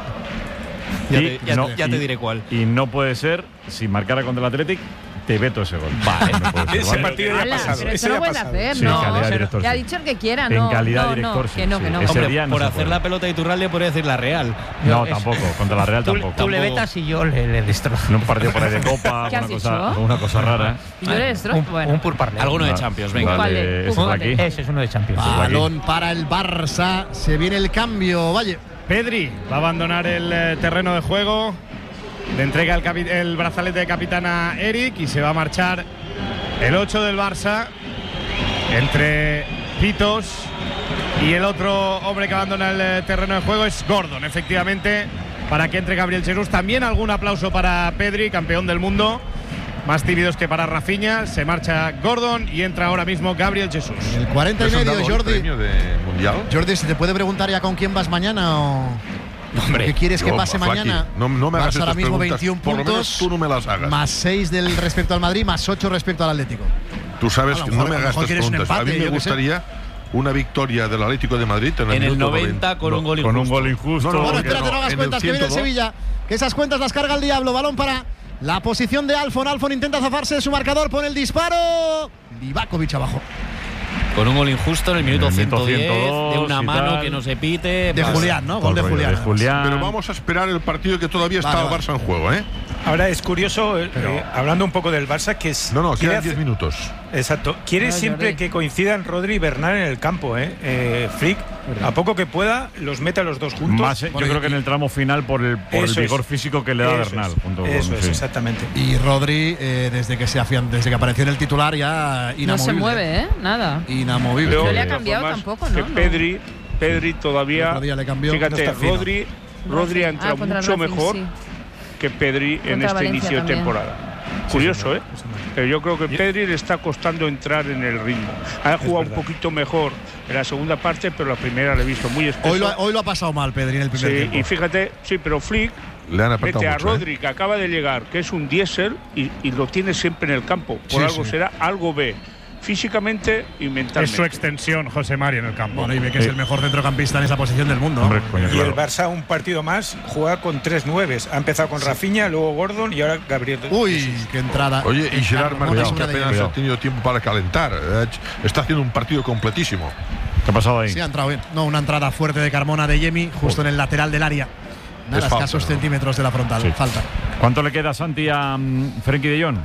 R: Ya,
A: Y
R: te, ya-
A: no-
R: ya te
A: y-
R: diré cuál.
A: Y no puede ser, si marcara contra el Athletic, te veto ese gol.
R: Vale.
A: No puede ser,
O: Ese
A: ¿vale?
O: partido ya ha
T: Ala,
O: pasado.
T: pero
O: ese
T: eso
O: ya
T: no
O: ha
T: puede
O: pasado.
T: hacer,
A: Sí,
T: no.
A: calidad director,
T: Ya ha
A: sí.
T: dicho el que quiera,
A: En
T: no.
A: calidad
T: no,
A: director,
T: no,
A: sí,
T: que no,
A: sí.
T: que no.
A: Ese
R: Hombre,
A: día no
R: por
A: se
R: hacer
A: puede.
R: la pelota de Iturralde podría decir la Real.
A: No,
R: Es-
A: tampoco. Contra la Real
N: Tú,
A: tampoco.
N: tú le
R: Tampoco.
N: vetas y yo le, le destrozo.
A: En un partido por ahí de Copa,
T: ¿Qué
A: alguna
T: has
A: cosa,
T: dicho?
A: alguna cosa rara.
T: Y yo le destrozo.
N: Un,
T: Bueno.
N: un purparlé.
R: Alguno de
A: Vale.
R: Champions, venga.
A: Vale,
T: Vale,
A: ese es
T: vale.
A: aquí.
N: Ese es uno de Champions.
A: Ah.
I: Balón para el Barça. Se viene el cambio. Valle.
S: Pedri va a abandonar el eh, terreno de juego. Le entrega el, capi- el brazalete de capitán a Eric y se va a marchar el ocho del Barça entre Pitos y el otro hombre que abandona el eh, terreno de juego es Gordon, efectivamente, para que entre Gabriel Jesús. También algún aplauso para Pedri, campeón del mundo, más tímidos que para Rafinha. Se marcha Gordon y entra ahora mismo Gabriel Jesús.
I: El cuarenta y medio, Jordi.
K: Premio de mundial?
I: Jordi, ¿se te puede preguntar ya con quién vas mañana o
H: Hombre,
I: qué quieres que
K: yo,
I: pase
K: Flaqui,
I: mañana?
K: No, no me hagas
I: Barça ahora
K: estas
I: mismo
K: preguntas,
I: veintiún
K: por lo menos
I: puntos,
K: tú no me las hagas.
I: más seis del respecto al Madrid, más ocho respecto al Atlético.
K: Tú sabes
I: A lo
K: que
I: mejor-
K: no me
I: a lo
K: hagas
I: mejor
K: estas
I: quieres un
K: preguntas.
I: empate,
K: a mí me
I: yo qué sé.
K: gustaría una victoria del Atlético de Madrid en el,
R: En el
K: minuto
R: noventa con un gol
A: Con un
R: injusto.
A: gol injusto.
K: No, no,
I: Bueno,
K: porque
I: espérate, no, hagas
K: en el
I: cuentas, que viene el
K: ciento dos.
I: Sevilla. Que esas cuentas las carga el diablo. Balón para la posición de Alfon. Alfon intenta zafarse de su marcador, pone el disparo. Livakovic abajo.
R: Con un gol injusto en el minuto
A: En el
R: ciento diez,
A: ciento dos
R: de una
A: y
R: mano
A: tal.
R: que no se pite.
I: De
R: pasa.
I: Julián, ¿no? Gol de
A: Todo el rollo
I: Julián.
A: de Julián.
K: Pero vamos a esperar el partido que todavía está
I: Vale,
K: el
I: vale.
K: Barça en juego, ¿eh?
O: Ahora es curioso, eh, eh, hablando un poco del Barça, que es.
K: No, no,
O: quiere
K: quedan diez
O: hacer-
K: minutos.
O: Exacto. Quiere
T: No,
O: siempre
T: Jordi.
O: que coincidan Rodri y Bernal en el campo, ¿eh? eh Flick, a poco que pueda, los mete a los dos juntos.
A: Más, eh, yo
O: Bueno,
A: creo
O: y-
A: que en el tramo final por el, por el
O: Eso es.
A: vigor físico que le da
O: Eso
A: Bernal.
O: es.
A: junto con-
O: Eso es,
A: sí.
O: exactamente.
I: Y Rodri, eh, desde que se afian, desde que apareció en el titular, ya inamovible.
T: No se mueve, ¿eh? Nada.
I: Inamovible.
O: Pero,
T: No le ha
O: de todas
T: cambiado
O: formas,
T: tampoco, ¿no?
O: Que
T: No.
O: Pedri, Pedri todavía.
I: El otro día le cambió.
O: Fíjate,
I: No está fino.
O: Rodri, Rodri ha entrado
T: Ah, contra
O: mucho
T: Racing,
O: mejor
T: sí.
O: que Pedri en
T: Contra
O: este
T: Valencia
O: inicio de
T: también.
O: temporada. Curioso, ¿eh? Pero yo creo que Pedri le está costando entrar en el ritmo. Ha jugado un poquito mejor en la segunda parte, pero la primera le he visto muy espeso.
I: Hoy lo, ha- hoy lo ha pasado mal, Pedri, en el primer
O: Sí,
I: tiempo.
O: y fíjate, sí, pero Flick
K: Le han apretado
O: mete a
K: mucho, ¿eh?
O: Rodri, que acaba de llegar, que es un diésel, y, y lo tiene siempre en el campo. Por
S: Sí,
O: algo
S: sí.
O: será, algo ve, físicamente y
S: Es
O: mentalmente.
S: su extensión, José Mario, en el campo.
I: Bueno, y ve que es el mejor centrocampista en esa posición del mundo.
A: Hombre, coño,
O: Y
A: claro.
O: el Barça, un partido más, juega con tres nueves. Ha empezado con Rafinha, luego Gordon y ahora Gabriel.
I: Uy, qué entrada.
K: Oye, y Gerard
I: Carmona
K: Martín,
I: es
K: que
I: una de
K: apenas
I: ellas.
K: ha tenido tiempo para calentar. eh, Está haciendo un partido completísimo.
A: ¿Qué ha pasado ahí?
I: Sí, ha entrado bien. No, una entrada fuerte de Carmona de Yemi, justo en el lateral del área. Nada,
K: Es falta,
I: escasos
K: ¿no?
I: centímetros de la frontal.
A: Sí.
I: Falta.
A: ¿Cuánto le queda a Santi a um, Frenkie de Jong?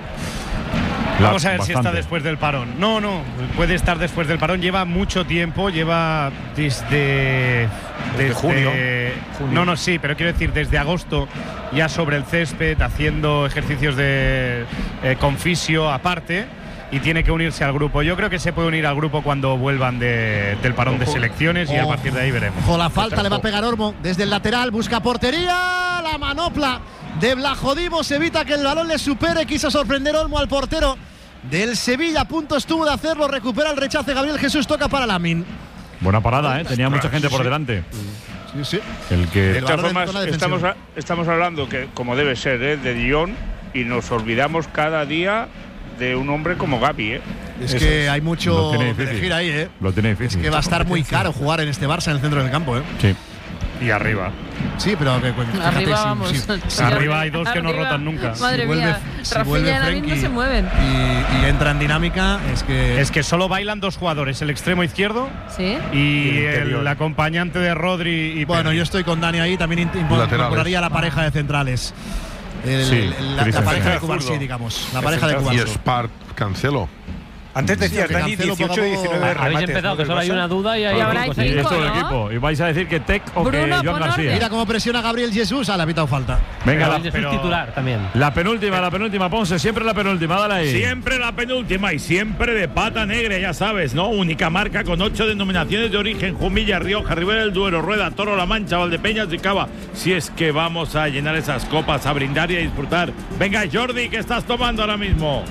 A: La-
S: Vamos a ver si está
A: bastante.
S: después del parón. No, no, puede estar después del parón. Lleva mucho tiempo, lleva desde.
O: Desde junio. Junio.
S: No, no, sí, pero quiero decir, desde agosto ya sobre el césped, haciendo ejercicios de eh, con fisio aparte. Y tiene que unirse al grupo. Yo creo que se puede unir al grupo cuando vuelvan de- del parón de selecciones y a
I: Ojo.
S: partir de ahí veremos.
I: Ojo, la falta le va a pegar Olmo desde el lateral, busca portería, la manopla de Blajodimos evita que el balón le supere, quiso sorprender Olmo al portero del Sevilla, a punto estuvo de hacerlo, recupera el rechace Gabriel Jesús, toca para Lamin.
A: Buena parada, ¿eh? Tenía mucha gente por delante.
I: Sí, sí.
A: El que.
O: De todas formas, estamos, a- estamos hablando que, como debe ser, ¿eh? de Dion, y nos olvidamos cada día de un hombre como Gavi, ¿eh?
I: Es
O: Eso
I: que
O: es.
I: hay
A: Lo
I: mucho
A: tiene
I: que
A: difícil.
I: elegir ahí, ¿eh?
A: Lo tiene difícil.
I: Es que va a estar muy caro jugar en este Barça en el centro del campo, ¿eh?
A: Sí.
S: Y arriba.
I: Sí, pero que, fíjate,
T: Arriba
I: si-
T: vamos.
I: si-
S: Arriba hay dos que no
T: Arriba.
S: rotan nunca.
T: Madre
I: Si vuelve-
T: mía,
I: si
T: Rafinha
I: vuelve
T: y Lamin no
I: Frenkie
T: se mueven.
I: y, y entra en dinámica, es que.
S: Es que solo bailan dos jugadores, el extremo izquierdo
T: ¿Sí?
S: y
O: el
S: el,
O: interior.
S: acompañante de Rodri. Y
I: Bueno,
S: Pedri.
I: yo estoy con Dani ahí, también int- impo-
K: Laterales.
I: incorporaría la pareja de centrales. El-
A: Sí,
I: el- la, la
A: Christensen.
I: pareja de
O: Zurdo.
I: Cubarsí, digamos. La
O: El
I: pareja de
O: central.
K: Y
I: Cubarsí.
K: Spart Cancelo.
O: Antes decías,
I: que
O: Dani,
I: Cancelo poco a
O: dieciocho y
I: poco-
O: diecinueve
E: Habéis
O: remates,
E: empezado
O: ¿no?
E: que
O: del
E: solo hay
O: Barça.
E: una duda y hay
T: Y ahora hay
E: cinco,
A: Sí,
E: sí.
T: cinco.
A: es todo el
T: ¿no?
A: equipo. Y vais a decir que Tec o que
T: Bruno,
A: Joan
T: pon
A: García.
T: orden.
I: Mira cómo presiona Gabriel Jesús, ah, le ha pitado falta.
A: Venga,
E: Pero
A: la,
E: el Jesús
S: pero-
E: titular también.
A: la penúltima, la penúltima, Ponce. Siempre la penúltima, dale ahí.
G: Siempre la penúltima y siempre de pata negra, ya sabes, ¿no? Única marca con ocho denominaciones de origen: Jumilla, Rioja, Ribera del Duero, Rueda, Toro, La Mancha, Valdepeñas y Cava. Si es que vamos a llenar esas copas, a brindar y a disfrutar. Venga, Jordi, ¿qué estás tomando ahora mismo?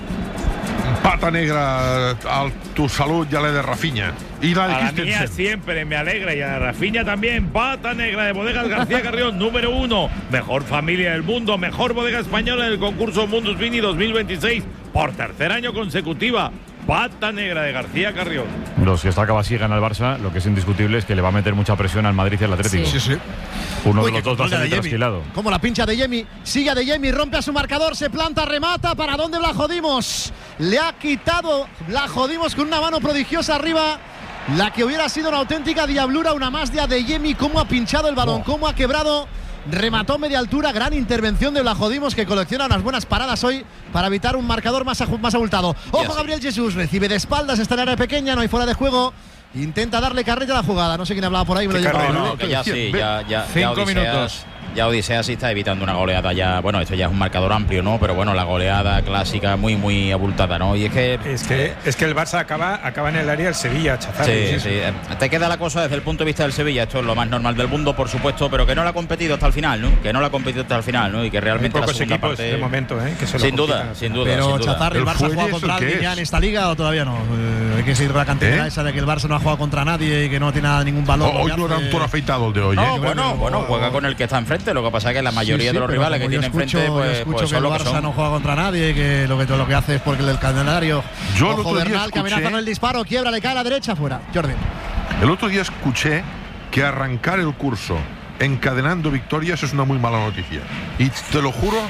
K: Pata negra a tu salud y a la de Rafinha. Y la de
G: A la mía
K: Christensen.
G: siempre me alegra y a Rafinha también. Pata negra de Bodegas García Carrión, número uno. Mejor familia del mundo, mejor bodega española en el concurso Mundus Vini dos mil veintiséis por tercer año consecutiva. Pata negra de García Carrión.
A: No, si esta acaba así gana el Barça, lo que es indiscutible es que le va a meter mucha presión al Madrid y al Atlético.
T: Sí.
I: Sí, sí.
A: Uno
I: Uy,
A: de los
I: qué
A: dos va a
I: control de
A: salir
I: Adeyemi.
A: trasquilado.
I: Como la pincha de Yemi, sigue de Yemi, rompe a su marcador, se planta, remata. ¿Para dónde Blajodimos? Le ha quitado Blajodimos con una mano prodigiosa arriba. La que hubiera sido una auténtica diablura, una más de Adeyemi. Cómo ha pinchado el balón, cómo ha quebrado. Remató media altura, gran intervención de Blajodimos, que colecciona unas buenas paradas hoy para evitar un marcador más, aju- más abultado. Ojo,
H: así.
I: Gabriel Jesús, recibe de espaldas, está en área pequeña, no hay fuera de juego. Intenta darle carrera a la jugada. No sé quién hablaba por ahí, me lo
O: ¿Qué
I: lleva.
O: carrera?
H: No, que ya sí, ya, ya, ya
S: Cinco
H: Odiseas-
S: minutos.
H: ya Odisea sí está evitando una goleada ya. Bueno, esto ya es un marcador amplio, ¿no? Pero bueno, la goleada clásica muy, muy abultada, ¿no? Y es que.
O: Es que, es que el Barça acaba, acaba en el área del Sevilla, Chazar.
H: Sí, sí. Te queda la cosa desde el punto de vista del Sevilla. Esto es lo más normal del mundo, por supuesto, pero que no la ha competido hasta el final, ¿no? Que no la ha competido hasta el final, ¿no? Y que realmente
O: Hay
H: la
O: pocos
H: segunda
O: equipos
H: parte.
O: De momento, ¿eh? Que se lo
H: sin duda,
O: complican.
H: sin duda.
I: Pero
H: sin duda.
I: Chazar, ¿el Barça ha jugado contra alguien ya en esta liga o todavía no? Eh, hay que seguir la cantidad
K: ¿Eh?
I: esa de que el Barça no ha jugado contra nadie y que no tiene nada, ningún valor.
K: Hoy no era un toro afeitado el de hoy, ¿eh?
H: No, bueno, bueno, juega con el que está enfrente. Lo que pasa es que la mayoría
I: Sí, sí,
H: de los
I: pero
H: rivales que
I: como yo
H: tiene
I: escucho,
H: enfrente,
I: yo
H: pues,
I: escucho
H: pues
I: que
H: son
I: el
H: lo que
I: Barça
H: son.
I: no juega contra nadie y que lo que, lo que hace es porque el calendario.
K: Yo el
I: Ojo
K: otro día
I: Bernal, que
K: escuché-
I: amenaza con el disparo, quiebra, le cae a la derecha, fuera. Jordi.
K: El otro día escuché que arrancar el curso encadenando victorias es una muy mala noticia. Y te lo juro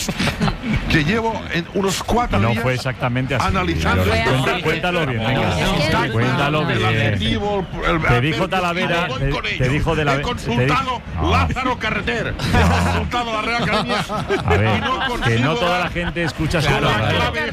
K: que llevo en unos cuatro
A: No
K: días
A: fue exactamente así.
K: analizando.
A: Yo-
K: esto.
A: cuenta- Cuéntalo bien, venga.
K: No,
A: Cuéntalo
K: el
A: bien.
K: adjetivo, el-
A: Te dijo
K: el-
A: Talavera,
K: voy
A: te,
K: con
A: te
K: ello.
A: dijo de la
K: He consultado Lázaro Carreter, he consultado la Real Academia.
A: A ver, que no toda la gente escucha su programa.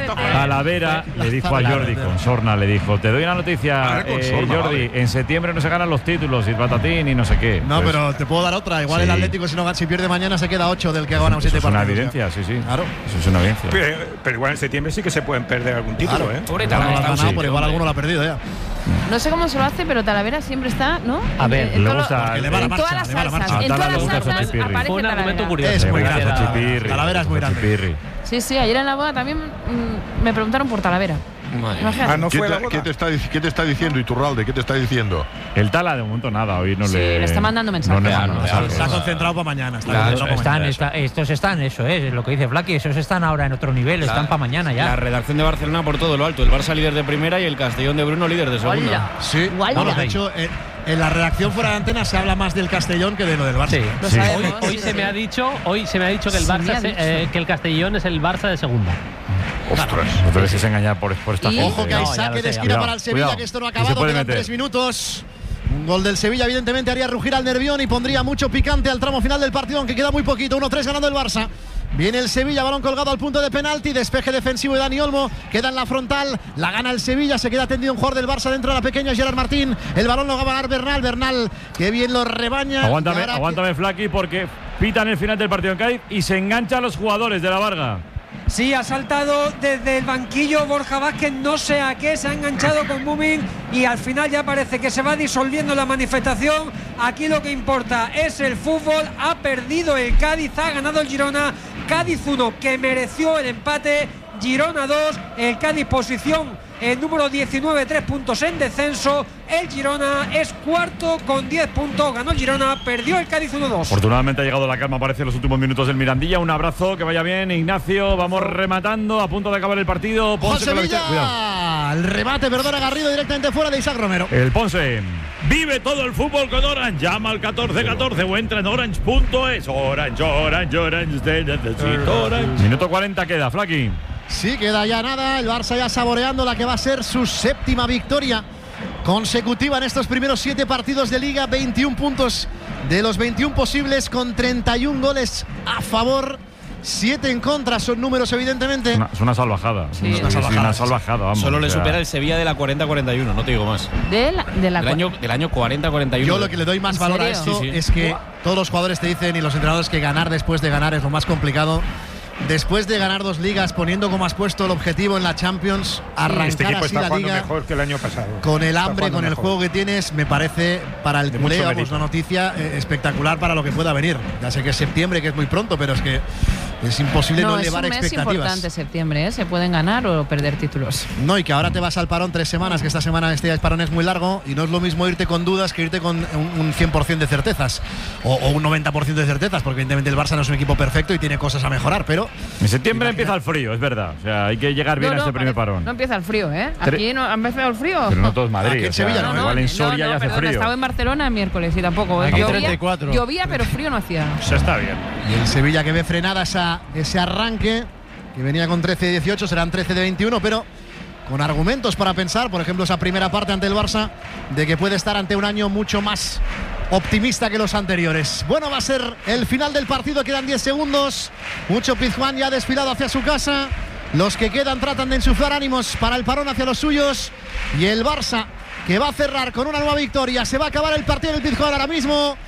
A: Talavera le dijo a Jordi con Sorna, le dijo, te doy una noticia,
K: Ah, con
A: eh,
K: Sorna,
A: Jordi,
K: vale.
A: en septiembre no se ganan los títulos y patatín y no sé qué.
I: No,
A: Pues,
I: pero te puedo dar otra. Igual
A: Sí.
I: el Atlético, si, no, si pierde mañana, se queda ocho del que ha ganado
A: eso
I: siete
A: es una
I: partidos.
A: evidencia, sí, sí.
I: Claro.
A: Eso es una evidencia.
O: Pero, pero igual en septiembre sí que se pueden perder algún título,
I: Claro.
O: ¿eh?
I: Igual no lo has ganado,
A: Sí.
I: pero igual alguno lo ha perdido ya.
T: No sé cómo se lo hace, pero Talavera siempre está, ¿no?
A: A ver,
T: En
A: le
T: todo lo-
A: gusta-
I: Porque le va la
T: en
I: marcha,
T: todas las
I: le va la
T: salsas,
I: marcha.
T: en
A: A Tala
T: todas
A: le
T: las
A: gusta
T: salsas
A: Xochipirri.
T: aparece
E: Fue un argumento
T: Talavera.
E: curioso.
I: Es
A: Le
I: muy
A: gusta
I: grande.
A: Xochipirri,
I: Talavera es muy grande.
A: Xochipirri.
T: Sí, sí, ayer en la boda también mm, me preguntaron por Talavera. Imagínate.
O: Ah, no
K: ¿Qué
O: fue la
K: te,
O: boda.
K: qué te está, dic- qué te está diciendo Iturralde? ¿Qué te está diciendo?
A: El Tala de momento nada, hoy no
T: Sí,
A: le.
T: le está mandando mensajes.
A: No le
H: Ya,
A: manda
H: no, ya,
A: mensajes.
I: Está concentrado para mañana. Está
N: Claro,
I: concentrado para
N: están,
I: mañana.
N: está- estos están, eso es, lo que dice Flaky, esos están ahora en otro nivel, están para mañana ya.
R: La redacción de Barcelona por todo lo alto. El Barça líder de primera y el Castellón de Bruno líder de segunda.
T: Hola.
I: Sí,
T: Guala.
I: bueno, de hecho, en, en la redacción fuera de antena se habla más del Castellón que de lo del Barça.
N: Sí.
T: Lo
A: Sí.
T: sabemos,
E: Hoy,
T: sí,
E: hoy se
T: sí.
E: me ha dicho, hoy se me ha dicho que el
T: Se me
E: Barça,
T: ha
E: se-
T: dicho.
E: eh, que el Castellón es el Barça de segunda.
K: Ostras.
A: No te dejes engañar por, por esta
T: Y-
A: gente.
I: Ojo que hay
N: No, ya
I: saque
N: lo
I: de
N: sé,
I: esquina
A: cuidado,
I: para el Sevilla,
A: cuidado,
I: que esto no ha
A: que se
I: acabado,
A: puede
I: quedan
A: meter.
I: tres minutos. Un gol del Sevilla, evidentemente, haría rugir al Nervión y pondría mucho picante al tramo final del partido, aunque queda muy poquito. uno tres ganando el Barça. Viene el Sevilla, balón colgado al punto de penalti, despeje defensivo de Dani Olmo, queda en la frontal, la gana el Sevilla, se queda tendido un jugador del Barça dentro de la pequeña, Gerard Martín, el balón lo va a ganar Bernal, Bernal, que bien lo rebaña.
A: Aguántame,
I: Y ahora que-
A: aguántame, Flaky, porque pitan el final del partido en Cádiz y se enganchan los jugadores de la Varga.
C: Sí, ha saltado desde el banquillo Borja Vázquez, no sé a qué, se ha enganchado con Mumin y al final ya parece que se va disolviendo la manifestación. Aquí lo que importa es el fútbol, ha perdido el Cádiz, ha ganado el Girona, Cádiz uno que mereció el empate, Girona dos, el Cádiz posición el número diecinueve, tres puntos en descenso, el Girona es cuarto con diez puntos, ganó el Girona, perdió el Cádiz uno dos.
A: Afortunadamente ha llegado la calma, parece, en los últimos minutos del Mirandilla. Un abrazo, que vaya bien, Ignacio. Vamos rematando, a punto de acabar el partido. Ponce
I: José
A: con la
I: Villa,
A: victoria. Cuidado.
I: el remate, perdona, Garrido directamente fuera de Isaac Romero.
A: El Ponce.
G: Vive todo el fútbol con Orange. Llama al catorce catorce o entra en orange punto es. Orange, Orange, Orange, te necesito Orange.
A: Minuto cuarenta queda, Flaky.
I: Sí, queda ya nada. El Barça ya saboreando la que va a ser su séptima victoria consecutiva en estos primeros siete partidos de Liga. veintiún puntos de los veintiún posibles, con treinta y un goles a favor, siete en contra. Son números, evidentemente.
A: Una- es una salvajada.
T: Sí.
A: Una,
T: Una
I: salvajada,
A: una
I: sí.
A: salvajada, vamos.
R: Solo le
A: o sea,
R: supera el Sevilla de la cuarenta cuarenta y uno, no te digo más.
T: De la, de la
R: Del año, del año cuarenta cuarenta y uno.
I: Yo lo que le doy más
T: ¿En
I: valor a
T: serio?
I: esto
R: Sí, sí.
I: es que todos los jugadores te dicen, y los entrenadores, que ganar después de ganar es lo más complicado. Después de ganar dos ligas, poniendo como has puesto el objetivo en la Champions, arrancar
O: Este equipo
I: así
O: está
I: la
O: jugando
I: liga
O: mejor que el año pasado.
I: con el
O: Está
I: hambre,
O: jugando
I: con el
O: mejor.
I: juego que tienes, me parece para el
O: De
I: culé,
O: mucho
I: vamos,
O: mérito.
I: una noticia eh, espectacular para lo que pueda venir. Ya sé que es septiembre, que es muy pronto, pero es que es imposible no,
T: No, es un
I: elevar
T: mes
I: expectativas.
T: importante septiembre, ¿eh? Se pueden ganar o perder títulos.
I: No, y que ahora te vas al parón tres semanas, que esta semana este parón es muy largo, y no es lo mismo irte con dudas que irte con un, un cien por ciento de certezas, o, o un noventa por ciento de certezas, porque evidentemente el Barça no es un equipo perfecto y tiene cosas a mejorar, pero
A: En septiembre empieza el frío, es verdad. O sea, hay que llegar bien
T: No,
A: a
T: no,
A: este primer
T: parece-
A: parón.
T: No empieza el frío, ¿eh?
A: Tre-
T: Aquí no ha empezado el frío.
A: Pero no todo es Madrid.
I: Aquí en
A: o sea,
I: Sevilla no, ¿eh?
A: igual en Soria
T: no,
A: ya hace
T: perdón,
A: frío.
T: Estaba en Barcelona el miércoles y tampoco.
I: Aquí
T: llovía,
I: treinta y cuatro.
T: llovía, pero frío no hacía.
O: Eso está bien.
I: y el Sevilla que ve frenada esa, ese arranque, que venía con trece de dieciocho, serán trece de veintiuno, pero con argumentos para pensar, por ejemplo, esa primera parte ante el Barça, de que puede estar ante un año mucho más optimista que los anteriores. Bueno, va a ser el final del partido, quedan diez segundos. Mucho Pizjuán ya ha desfilado hacia su casa. Los que quedan tratan de insuflar ánimos para el parón hacia los suyos. Y el Barça, que va a cerrar con una nueva victoria. Se va a acabar el partido del Pizjuán ahora mismo.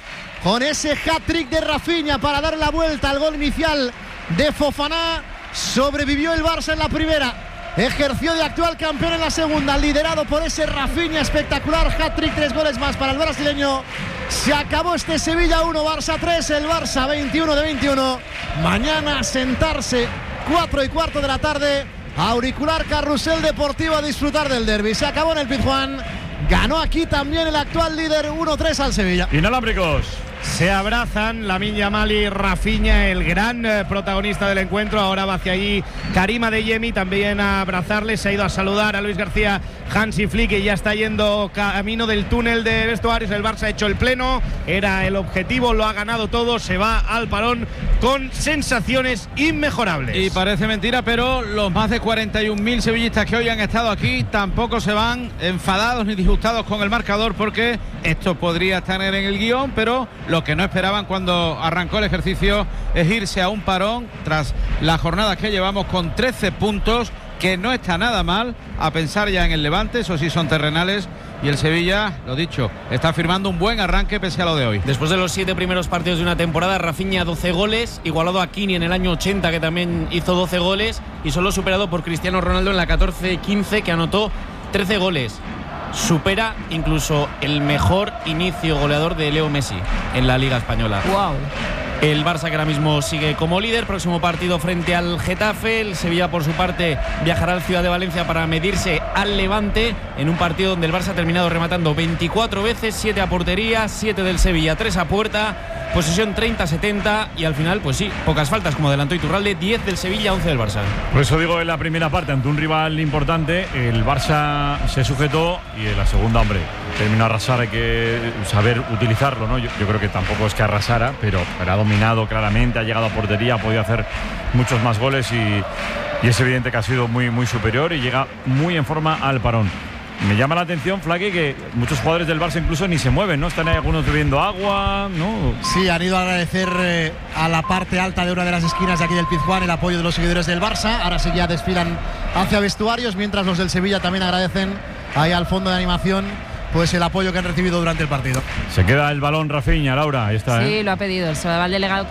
I: con ese hat-trick de Rafinha para dar la vuelta al gol inicial de Fofana. Sobrevivió el Barça en la primera, ejerció de actual campeón en la segunda, liderado por ese Rafinha espectacular, hat-trick, tres goles más para el brasileño. Se acabó este Sevilla uno, Barça tres, el Barça veintiuno de veintiuno. Mañana sentarse, cuatro y cuarto de la tarde, auricular Carrusel Deportivo, a disfrutar del derbi. Se acabó en el Pizjuán, ganó aquí también el actual líder uno tres al Sevilla.
A: Inalámbricos.
S: Se abrazan Lamine Yamal y Rafinha, el gran eh, protagonista del encuentro. Ahora va hacia allí Karim Adeyemi también a abrazarle. Se ha ido a saludar a Luis García Hansi Flick, que ya está yendo camino del túnel de vestuarios. El Barça ha hecho el pleno, era el objetivo, lo ha ganado todo. Se va al parón con sensaciones inmejorables.
J: Y parece mentira, pero los más de cuarenta y un mil sevillistas que hoy han estado aquí tampoco se van enfadados ni disgustados con el marcador, porque esto podría estar en el guión, pero lo que no esperaban cuando arrancó el ejercicio es irse a un parón tras la jornada que llevamos con trece puntos, que no está nada mal, a pensar ya en el Levante, eso sí son terrenales, y el Sevilla, lo dicho, está firmando un buen arranque pese a lo de hoy.
R: Después de los siete primeros partidos de una temporada, Rafinha doce goles, igualado a Kini en el año ochenta, que también hizo doce goles, y solo superado por Cristiano Ronaldo en la catorce quince, que anotó trece goles. Supera incluso el mejor inicio goleador de Leo Messi en la Liga Española.
T: Wow.
R: El Barça, que ahora mismo sigue como líder, próximo partido frente al Getafe. El Sevilla, por su parte, viajará al Ciudad de Valencia para medirse al Levante, en un partido donde el Barça ha terminado rematando veinticuatro veces, siete a portería, siete del Sevilla, tres a puerta, posesión treinta setenta, y al final, pues sí, pocas faltas, como adelantó Iturralde, diez del Sevilla, once del Barça.
A: Por eso digo, en la primera parte, ante un rival importante, el Barça se sujetó, y en la segunda, hombre, terminó a arrasar. Hay que saber utilizarlo, ¿no? Yo, yo creo que tampoco es que arrasara, pero era dominado claramente, ha llegado a portería, ha podido hacer muchos más goles, y, y es evidente que ha sido muy, muy superior y llega muy en forma al parón. Me llama la atención, Flaky, que muchos jugadores del Barça incluso ni se mueven, ¿no? Están ahí algunos bebiendo agua, ¿no?
I: Sí, han ido a agradecer eh, a la parte alta de una de las esquinas de aquí del Pizjuán el apoyo de los seguidores del Barça. Ahora sí ya desfilan hacia vestuarios, mientras los del Sevilla también agradecen ahí al fondo de animación pues el apoyo que han recibido durante el partido.
A: Se queda el balón Rafinha, Laura, ahí está.
T: Sí,
A: ¿eh?
T: lo ha pedido. Se va el delegado